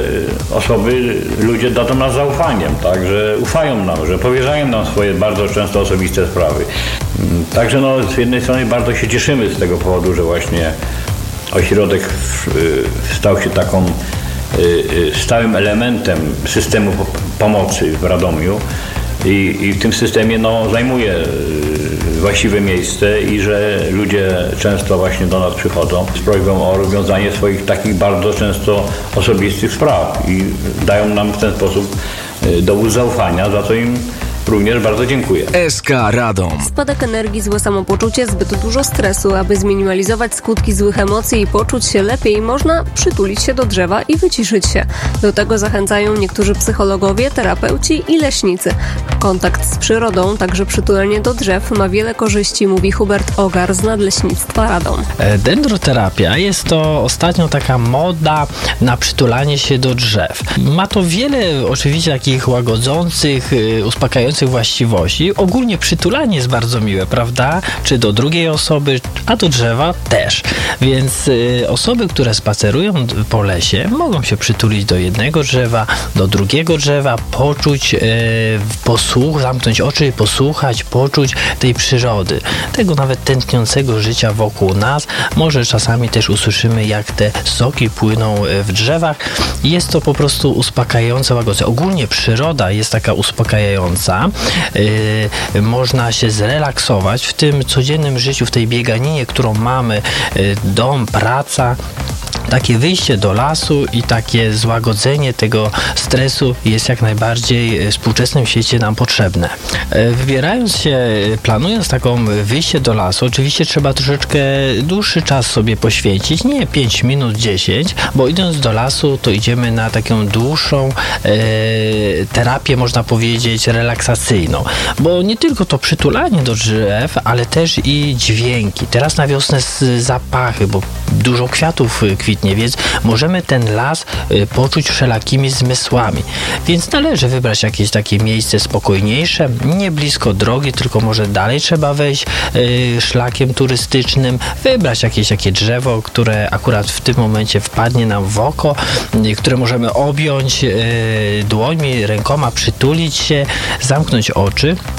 ludzie dadzą nas zaufaniem, tak, że ufają nam, że powierzają nam swoje bardzo często osobiste sprawy. Także z jednej strony bardzo się cieszymy z tego powodu, że właśnie ośrodek stał się taką stałym elementem systemu pomocy w Radomiu i w tym systemie zajmuje właściwe miejsce i że ludzie często właśnie do nas przychodzą z prośbą o rozwiązanie swoich takich bardzo często osobistych spraw i dają nam w ten sposób dowód zaufania, za co im również bardzo dziękuję. SK Radom. Spadek energii, złe samopoczucie, zbyt dużo stresu. Aby zminimalizować skutki złych emocji i poczuć się lepiej, można przytulić się do drzewa i wyciszyć się. Do tego zachęcają niektórzy psychologowie, terapeuci i leśnicy. Kontakt z przyrodą, także przytulenie do drzew, ma wiele korzyści, mówi Hubert Ogar z Nadleśnictwa Radom. Dendroterapia jest to ostatnio taka moda na przytulanie się do drzew. Ma to wiele oczywiście takich łagodzących, uspokajających właściwości. Ogólnie przytulanie jest bardzo miłe, prawda? Czy do drugiej osoby, a do drzewa też. Więc osoby, które spacerują po lesie, mogą się przytulić do jednego drzewa, do drugiego drzewa, poczuć, zamknąć oczy i posłuchać, poczuć tej przyrody. Tego nawet tętniącego życia wokół nas. Może czasami też usłyszymy, jak te soki płyną w drzewach. Jest to po prostu uspokajające, łagodzące. Ogólnie przyroda jest taka uspokajająca. Można się zrelaksować w tym codziennym życiu, w tej bieganinie, którą mamy, dom, praca. Takie wyjście do lasu i takie złagodzenie tego stresu jest jak najbardziej w współczesnym świecie nam potrzebne. Planując taką wyjście do lasu, oczywiście trzeba troszeczkę dłuższy czas sobie poświęcić, nie 5 minut, 10, bo idąc do lasu, to idziemy na taką dłuższą terapię, można powiedzieć, relaksacyjną, bo nie tylko to przytulanie do drzew, ale też i dźwięki. Teraz na wiosnę zapachy, bo dużo kwiatów kwitnie, więc możemy ten las poczuć wszelakimi zmysłami. Więc należy wybrać jakieś takie miejsce spokojniejsze, nie blisko drogi, tylko może dalej trzeba wejść szlakiem turystycznym, wybrać jakieś takie drzewo, które akurat w tym momencie wpadnie nam w oko, które możemy objąć dłońmi, rękoma, przytulić się, zamknąć oczy.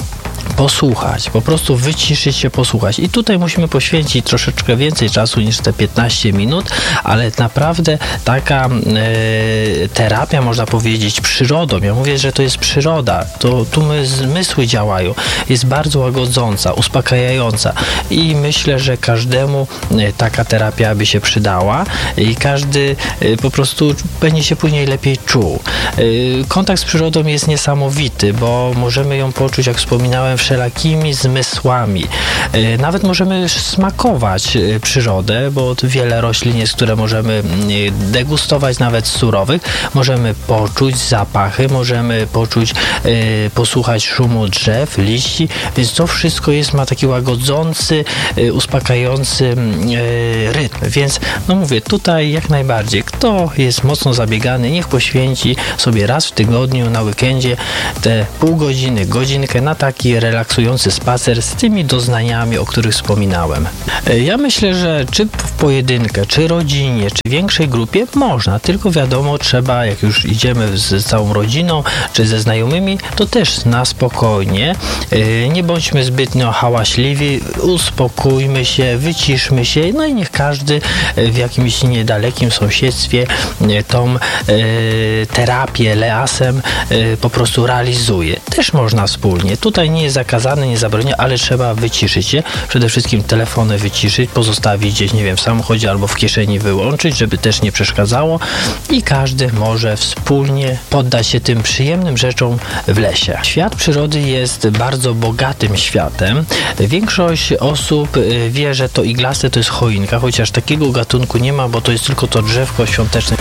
posłuchać, po prostu wyciszyć się, posłuchać. I tutaj musimy poświęcić troszeczkę więcej czasu niż te 15 minut, ale naprawdę taka terapia, można powiedzieć, przyrodą. Ja mówię, że to jest przyroda. To tu zmysły działają. Jest bardzo łagodząca, uspokajająca i myślę, że każdemu taka terapia by się przydała i każdy po prostu będzie się później lepiej czuł. Kontakt z przyrodą jest niesamowity, bo możemy ją poczuć, jak wspominałem, wszelakimi zmysłami. Nawet możemy smakować przyrodę, bo wiele roślin jest, które możemy degustować, nawet surowych. Możemy poczuć zapachy, możemy poczuć, posłuchać szumu drzew, liści, więc to wszystko ma taki łagodzący, uspokajający rytm. Więc no mówię, tutaj jak najbardziej, kto jest mocno zabiegany, niech poświęci sobie raz w tygodniu na weekendzie te pół godziny, godzinkę na taki relaksujący spacer z tymi doznaniami, o których wspominałem. Ja myślę, że czy w pojedynkę, czy rodzinie, czy większej grupie można, tylko wiadomo, trzeba, jak już idziemy z całą rodziną, czy ze znajomymi, to też na spokojnie, nie bądźmy zbytnio hałaśliwi, uspokójmy się, wyciszmy się, no i niech każdy w jakimś niedalekim sąsiedztwie tą terapię leasem po prostu realizuje. Też można wspólnie. Tutaj nie jest zakazane, nie zabronione, ale trzeba wyciszyć się. Przede wszystkim telefony wyciszyć, pozostawić gdzieś, nie wiem, w samochodzie albo w kieszeni wyłączyć, żeby też nie przeszkadzało i każdy może wspólnie poddać się tym przyjemnym rzeczom w lesie. Świat przyrody jest bardzo bogatym światem. Większość osób wie, że to iglaste to jest choinka, chociaż takiego gatunku nie ma, bo to jest tylko to drzewko świąteczne.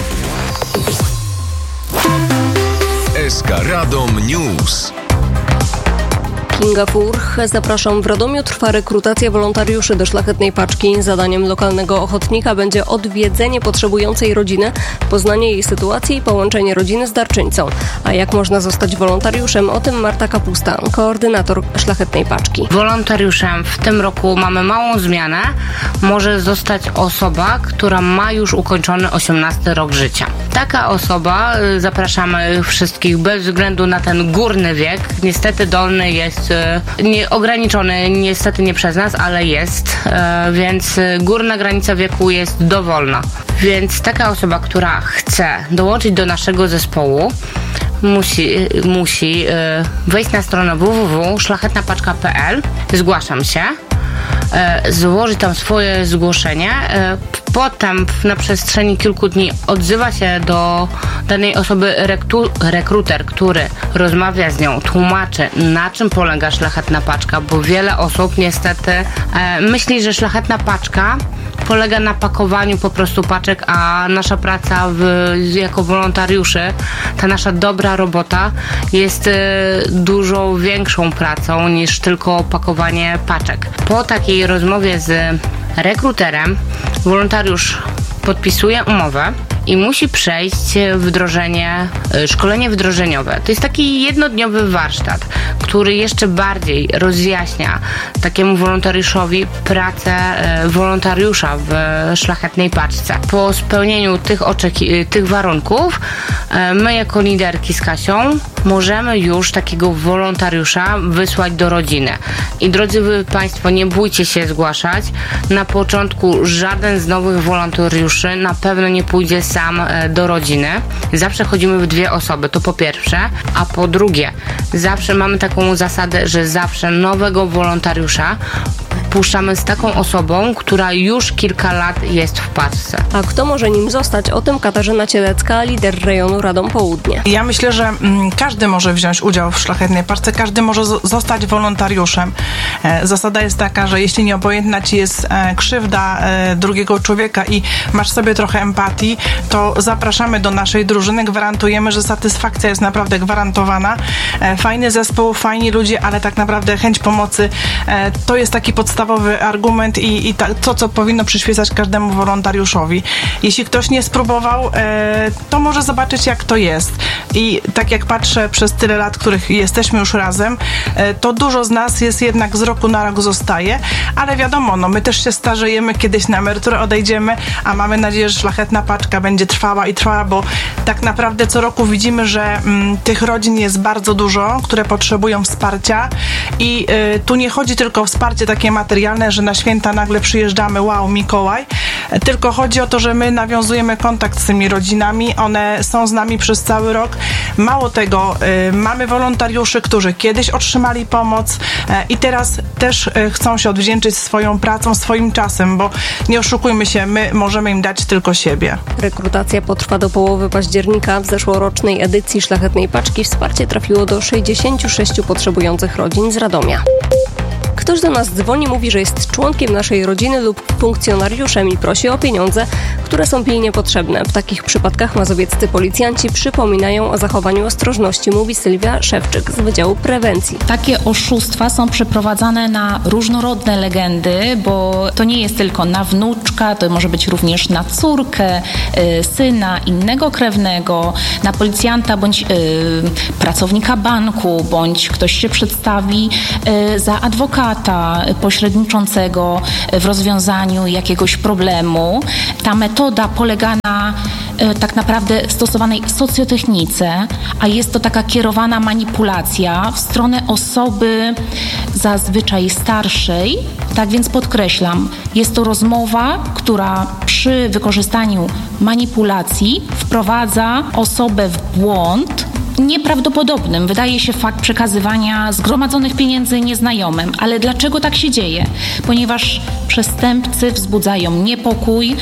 SK Radom News. Kinga Furch. Zapraszam. W Radomiu trwa rekrutacja wolontariuszy do Szlachetnej Paczki. Zadaniem lokalnego ochotnika będzie odwiedzenie potrzebującej rodziny, poznanie jej sytuacji i połączenie rodziny z darczyńcą. A jak można zostać wolontariuszem? O tym Marta Kapusta, koordynator Szlachetnej Paczki. Wolontariuszem w tym roku mamy małą zmianę. Może zostać osoba, która ma już ukończony 18 rok życia. Taka osoba, zapraszamy wszystkich bez względu na ten górny wiek. Niestety dolny jest ograniczony, niestety nie przez nas, ale jest, więc górna granica wieku jest dowolna. Więc taka osoba, która chce dołączyć do naszego zespołu, musi wejść na stronę www.szlachetnapaczka.pl, zgłaszam się, złożyć tam swoje zgłoszenie, potem na przestrzeni kilku dni odzywa się do danej osoby rekruter, który rozmawia z nią, tłumaczy, na czym polega Szlachetna Paczka, bo wiele osób niestety myśli, że Szlachetna Paczka polega na pakowaniu po prostu paczek, a nasza praca jako wolontariuszy, ta nasza dobra robota jest dużo większą pracą niż tylko pakowanie paczek. Po takiej rozmowie z rekruterem wolontariusz podpisuje umowę i musi przejść szkolenie wdrożeniowe. To jest taki jednodniowy warsztat, który jeszcze bardziej rozjaśnia takiemu wolontariuszowi pracę wolontariusza w Szlachetnej Paczce. Po spełnieniu tych warunków my jako liderki z Kasią możemy już takiego wolontariusza wysłać do rodziny. I drodzy Państwo, nie bójcie się zgłaszać. Na początku żaden z nowych wolontariuszy na pewno nie pójdzie sam do rodziny. Zawsze chodzimy w dwie osoby, to po pierwsze, a po drugie, zawsze mamy taką zasadę, że zawsze nowego wolontariusza puszczamy z taką osobą, która już kilka lat jest w paczce. A kto może nim zostać? O tym Katarzyna Cielecka, lider rejonu Radom Południe. Ja myślę, że każdy może wziąć udział w Szlachetnej Paczce, każdy może zostać wolontariuszem. Zasada jest taka, że jeśli nieobojętna ci jest krzywda drugiego człowieka i masz sobie trochę empatii, to zapraszamy do naszej drużyny, gwarantujemy, że satysfakcja jest naprawdę gwarantowana. Fajny zespół, fajni ludzie, ale tak naprawdę chęć pomocy to jest taki podstawowy podstawowy argument i to, co powinno przyświecać każdemu wolontariuszowi. Jeśli ktoś nie spróbował, to może zobaczyć, jak to jest. I tak jak patrzę przez tyle lat, których jesteśmy już razem, to dużo z nas jest jednak z roku na rok zostaje, ale wiadomo, my też się starzejemy, kiedyś na emeryturę odejdziemy, a mamy nadzieję, że Szlachetna Paczka będzie trwała i trwała, bo tak naprawdę co roku widzimy, że tych rodzin jest bardzo dużo, które potrzebują wsparcia i tu nie chodzi tylko o wsparcie takie materialne, że na święta nagle przyjeżdżamy, wow, Mikołaj, tylko chodzi o to, że my nawiązujemy kontakt z tymi rodzinami, one są z nami przez cały rok. Mało tego, mamy wolontariuszy, którzy kiedyś otrzymali pomoc i teraz też chcą się odwdzięczyć swoją pracą, swoim czasem, bo nie oszukujmy się, my możemy im dać tylko siebie. Rekrutacja potrwa do połowy października. W zeszłorocznej edycji Szlachetnej Paczki wsparcie trafiło do 66 potrzebujących rodzin z Radomia. Ktoś do nas dzwoni, mówi, że jest członkiem naszej rodziny lub funkcjonariuszem i prosi o pieniądze, które są pilnie potrzebne. W takich przypadkach mazowieccy policjanci przypominają o zachowaniu ostrożności, mówi Sylwia Szewczyk z Wydziału Prewencji. Takie oszustwa są przeprowadzane na różnorodne legendy, bo to nie jest tylko na wnuczka, to może być również na córkę, syna, innego krewnego, na policjanta bądź pracownika banku, bądź ktoś się przedstawi za adwokata pośredniczącego w rozwiązaniu jakiegoś problemu. Ta metoda polega na tak naprawdę stosowanej socjotechnice, a jest to taka kierowana manipulacja w stronę osoby zazwyczaj starszej. Tak więc podkreślam, jest to rozmowa, która przy wykorzystaniu manipulacji wprowadza osobę w błąd nieprawdopodobnym. Wydaje się fakt przekazywania zgromadzonych pieniędzy nieznajomym. Ale dlaczego tak się dzieje? Ponieważ przestępcy wzbudzają niepokój,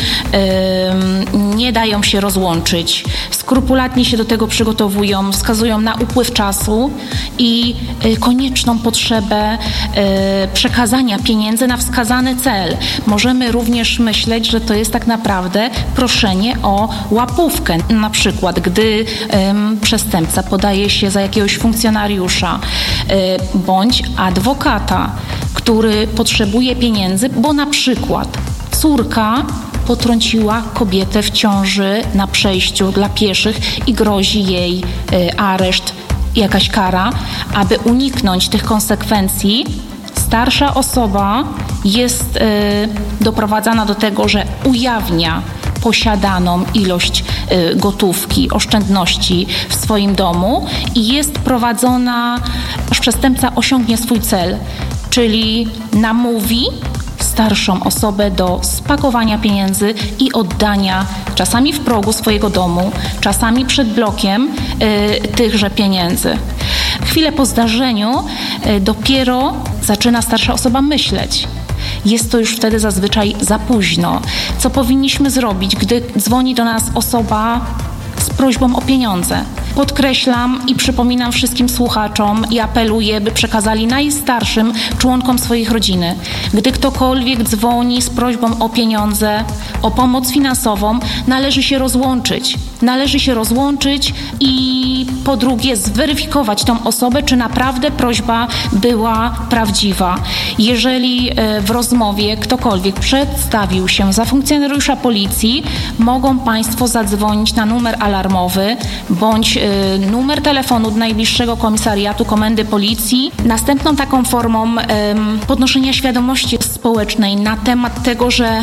nie dają się rozłączyć, skrupulatnie się do tego przygotowują, wskazują na upływ czasu i konieczną potrzebę przekazania pieniędzy na wskazany cel. Możemy również myśleć, że to jest tak naprawdę proszenie o łapówkę. Na przykład, gdy przestępca podaje się za jakiegoś funkcjonariusza bądź adwokata, który potrzebuje pieniędzy, bo na przykład córka potrąciła kobietę w ciąży na przejściu dla pieszych i grozi jej areszt, jakaś kara. Aby uniknąć tych konsekwencji, starsza osoba jest doprowadzana do tego, że ujawnia posiadaną ilość gotówki, oszczędności w swoim domu i jest prowadzona, aż przestępca osiągnie swój cel, czyli namówi starszą osobę do spakowania pieniędzy i oddania czasami w progu swojego domu, czasami przed blokiem tychże pieniędzy. Chwilę po zdarzeniu dopiero zaczyna starsza osoba myśleć. Jest to już wtedy zazwyczaj za późno. Co powinniśmy zrobić, gdy dzwoni do nas osoba z prośbą o pieniądze? Podkreślam i przypominam wszystkim słuchaczom i apeluję, by przekazali najstarszym członkom swoich rodziny. Gdy ktokolwiek dzwoni z prośbą o pieniądze, o pomoc finansową, należy się rozłączyć. Należy się rozłączyć i po drugie zweryfikować tą osobę, czy naprawdę prośba była prawdziwa. Jeżeli w rozmowie ktokolwiek przedstawił się za funkcjonariusza policji, mogą Państwo zadzwonić na numer alarmowy bądź numer telefonu do najbliższego komisariatu komendy policji. Następną taką formą podnoszenia świadomości społecznej na temat tego, że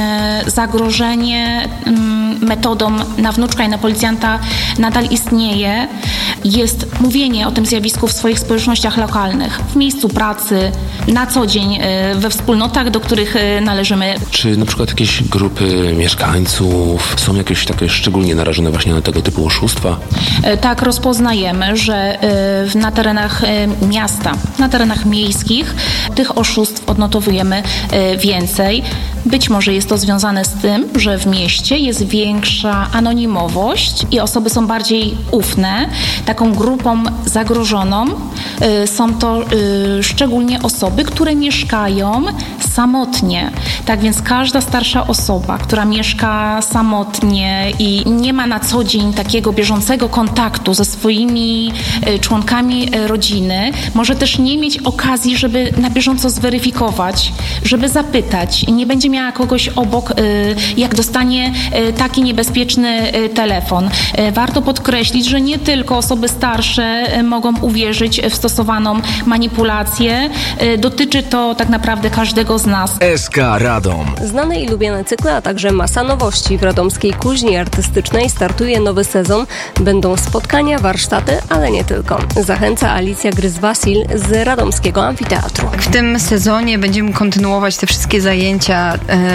zagrożenie metodą na wnuczka i na policjanta nadal istnieje, jest mówienie o tym zjawisku w swoich społecznościach lokalnych, w miejscu pracy, na co dzień, we wspólnotach, do których należymy. Czy na przykład jakieś grupy mieszkańców są jakieś takie szczególnie narażone właśnie na tego typu oszustwa? Tak, rozpoznajemy, że na terenach miasta, na terenach miejskich tych oszustw odnotowujemy więcej. Być może jest to związane z tym, że w mieście jest większa anonimowość i osoby są bardziej ufne. Tak taką grupą zagrożoną są to szczególnie osoby, które mieszkają samotnie. Tak więc każda starsza osoba, która mieszka samotnie i nie ma na co dzień takiego bieżącego kontaktu ze swoimi członkami rodziny, może też nie mieć okazji, żeby na bieżąco zweryfikować, żeby zapytać. Nie będzie miała kogoś obok, jak dostanie taki niebezpieczny telefon. Warto podkreślić, że nie tylko osoby starsze mogą uwierzyć w stosowaną manipulację. Dotyczy to tak naprawdę każdego z nas. SK Radom. Znane i lubiane cykle, a także masa nowości. W radomskiej kuźni artystycznej startuje nowy sezon. Będą spotkania, warsztaty, ale nie tylko. Zachęca Alicja Gryz-Wasil z radomskiego amfiteatru. W tym sezonie będziemy kontynuować te wszystkie zajęcia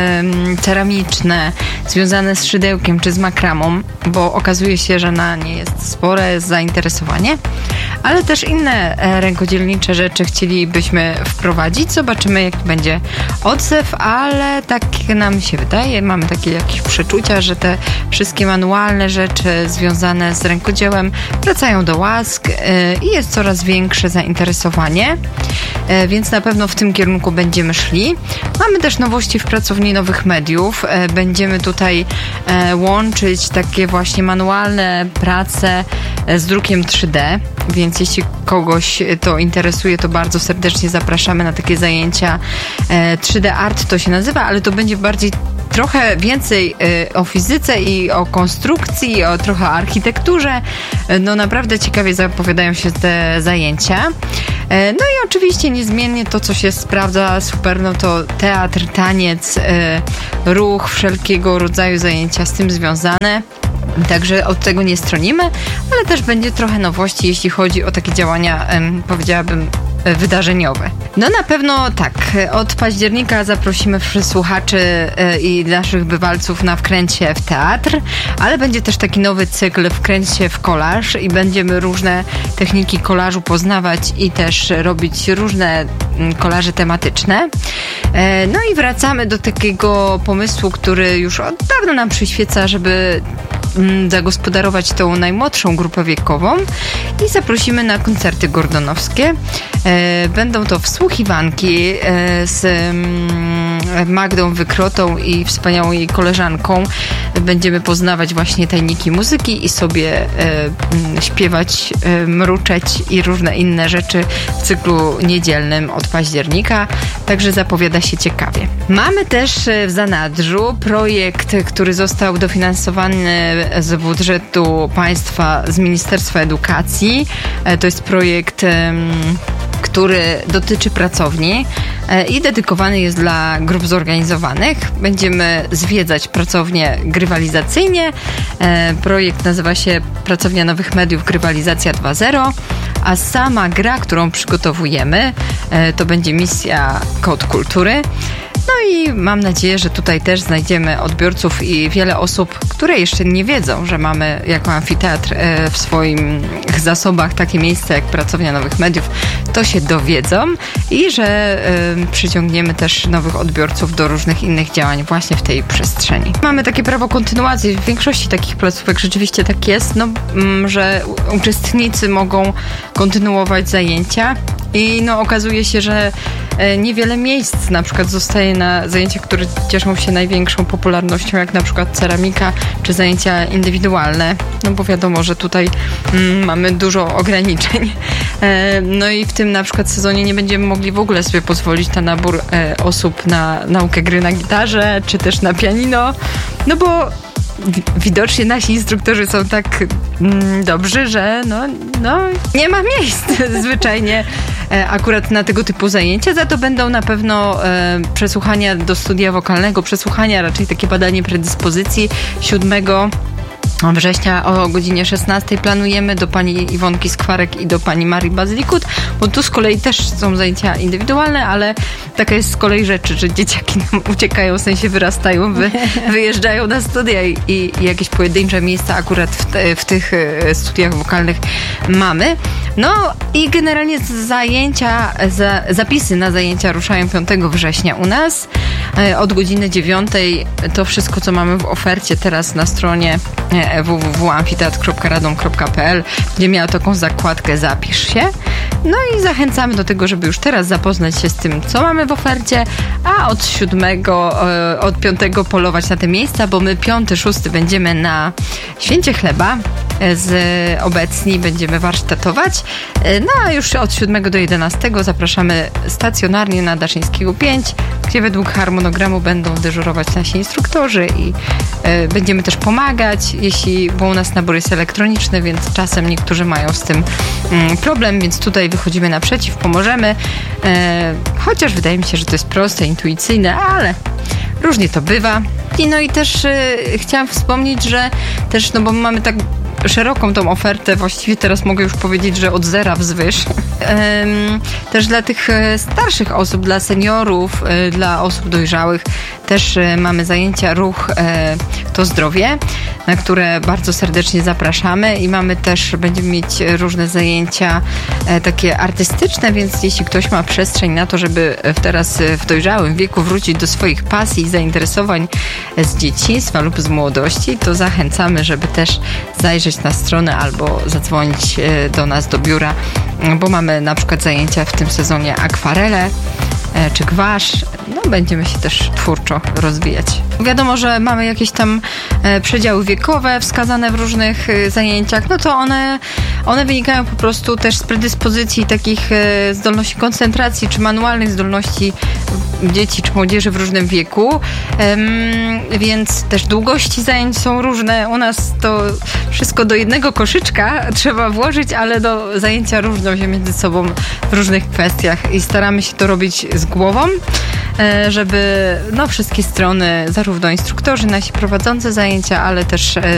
ceramiczne związane z szydełkiem czy z makramą, bo okazuje się, że na nie jest spore zainteresowanie, ale też inne rękodzielnicze rzeczy chcielibyśmy wprowadzić. Zobaczymy, jak będzie odzew, ale tak nam się wydaje, mamy takie jakieś przeczucia, że te wszystkie manualne rzeczy związane z rękodziełem wracają do łask i jest coraz większe zainteresowanie, więc na pewno w tym kierunku będziemy szli. Mamy też nowości w pracowni Nowych Mediów. Będziemy tutaj łączyć takie właśnie manualne prace z drukiem 3D, więc jeśli kogoś to interesuje, to bardzo serdecznie zapraszamy na takie zajęcia. 3D Art to się nazywa, ale to będzie bardziej trochę więcej o fizyce i o konstrukcji, o trochę o architekturze. No naprawdę ciekawie zapowiadają się te zajęcia. No i oczywiście niezmiennie to, co się sprawdza super, no to teatr, taniec, ruch, wszelkiego rodzaju zajęcia z tym związane. Także od tego nie stronimy, ale też będzie trochę nowości, jeśli chodzi o takie działania, powiedziałabym, wydarzeniowe. No na pewno tak, od października zaprosimy słuchaczy i naszych bywalców na Wkręcie w teatr, ale będzie też taki nowy cykl Wkręcie w kolaż i będziemy różne techniki kolażu poznawać i też robić różne kolaże tematyczne. No i wracamy do takiego pomysłu, który już od dawna nam przyświeca, żeby zagospodarować tą najmłodszą grupę wiekową i zaprosimy na koncerty gordonowskie. Będą to wsłuchiwanki z Magdą Wykrotą i wspaniałą jej koleżanką. Będziemy poznawać właśnie tajniki muzyki i sobie śpiewać, mruczeć i różne inne rzeczy w cyklu niedzielnym od października, także zapowiada się ciekawie. Mamy też w zanadrzu projekt, który został dofinansowany z budżetu państwa, z Ministerstwa Edukacji. To jest projekt, który dotyczy pracowni i dedykowany jest dla grup zorganizowanych. Będziemy zwiedzać pracownię grywalizacyjnie. Projekt nazywa się Pracownia Nowych Mediów Grywalizacja 2.0, a sama gra, którą przygotowujemy, to będzie misja Kod Kultury. No i mam nadzieję, że tutaj też znajdziemy odbiorców i wiele osób, które jeszcze nie wiedzą, że mamy jako amfiteatr w swoich zasobach takie miejsce jak Pracownia Nowych Mediów, to się dowiedzą i że przyciągniemy też nowych odbiorców do różnych innych działań właśnie w tej przestrzeni. Mamy takie prawo kontynuacji. W większości takich placówek rzeczywiście tak jest, że uczestnicy mogą kontynuować zajęcia i okazuje się, że niewiele miejsc na przykład zostaje na zajęciach, które cieszą się największą popularnością, jak na przykład ceramika czy zajęcia indywidualne, bo wiadomo, że tutaj mamy dużo ograniczeń. No i w tym na przykład sezonie nie będziemy mogli w ogóle sobie pozwolić na nabór osób na naukę gry na gitarze czy też na pianino, bo widocznie nasi instruktorzy są tak dobrzy, że nie ma miejsc zwyczajnie akurat na tego typu zajęcia. Za to będą na pewno przesłuchania do studia wokalnego, przesłuchania, raczej takie badanie predyspozycji 7 września o godzinie 16 planujemy do pani Iwonki Skwarek i do pani Marii Bazylikut, bo tu z kolei też są zajęcia indywidualne, ale taka jest z kolei rzecz, że dzieciaki nam uciekają, w sensie wyrastają, wyjeżdżają na studia i jakieś pojedyncze miejsca akurat w tych studiach wokalnych mamy. No i generalnie zapisy na zajęcia ruszają 5 września u nas od godziny 9. To wszystko, co mamy w ofercie teraz na stronie www.amfiteatr.radom.pl, gdzie miała taką zakładkę Zapisz się. No i zachęcamy do tego, żeby już teraz zapoznać się z tym, co mamy w ofercie, a od 5 polować na te miejsca, bo my 5, 6 będziemy na Święcie Chleba obecni, będziemy warsztatować. No a już od 7 do 11 zapraszamy stacjonarnie na Daszyńskiego 5, gdzie według harmonogramu będą dyżurować nasi instruktorzy i będziemy też pomagać, bo u nas nabór jest elektroniczny, więc czasem niektórzy mają z tym problem, więc tutaj wychodzimy naprzeciw, pomożemy. Chociaż wydaje mi się, że to jest proste, intuicyjne, ale różnie to bywa. No i też chciałam wspomnieć, że też, bo mamy tak szeroką tą ofertę, właściwie teraz mogę już powiedzieć, że od zera wzwyż. Też dla tych starszych osób, dla seniorów, dla osób dojrzałych też mamy zajęcia Ruch to Zdrowie, na które bardzo serdecznie zapraszamy i będziemy mieć różne zajęcia takie artystyczne, więc jeśli ktoś ma przestrzeń na to, żeby teraz w dojrzałym wieku wrócić do swoich pasji i zainteresowań z dzieciństwa lub z młodości, to zachęcamy, żeby też zajrzeć na stronę albo zadzwonić do nas do biura, bo mamy na przykład zajęcia w tym sezonie akwarele czy gwasz. No, będziemy się też twórczo rozwijać. Wiadomo, że mamy jakieś tam przedziały wiekowe wskazane w różnych zajęciach, no to one wynikają po prostu też z predyspozycji takich zdolności koncentracji czy manualnych zdolności dzieci czy młodzieży w różnym wieku, więc też długości zajęć są różne. U nas to wszystko do jednego koszyczka trzeba włożyć, ale zajęcia różnią się między sobą w różnych kwestiach i staramy się to robić z głową, żeby wszystkie strony, zarówno instruktorzy, nasi prowadzący zajęcia, ale też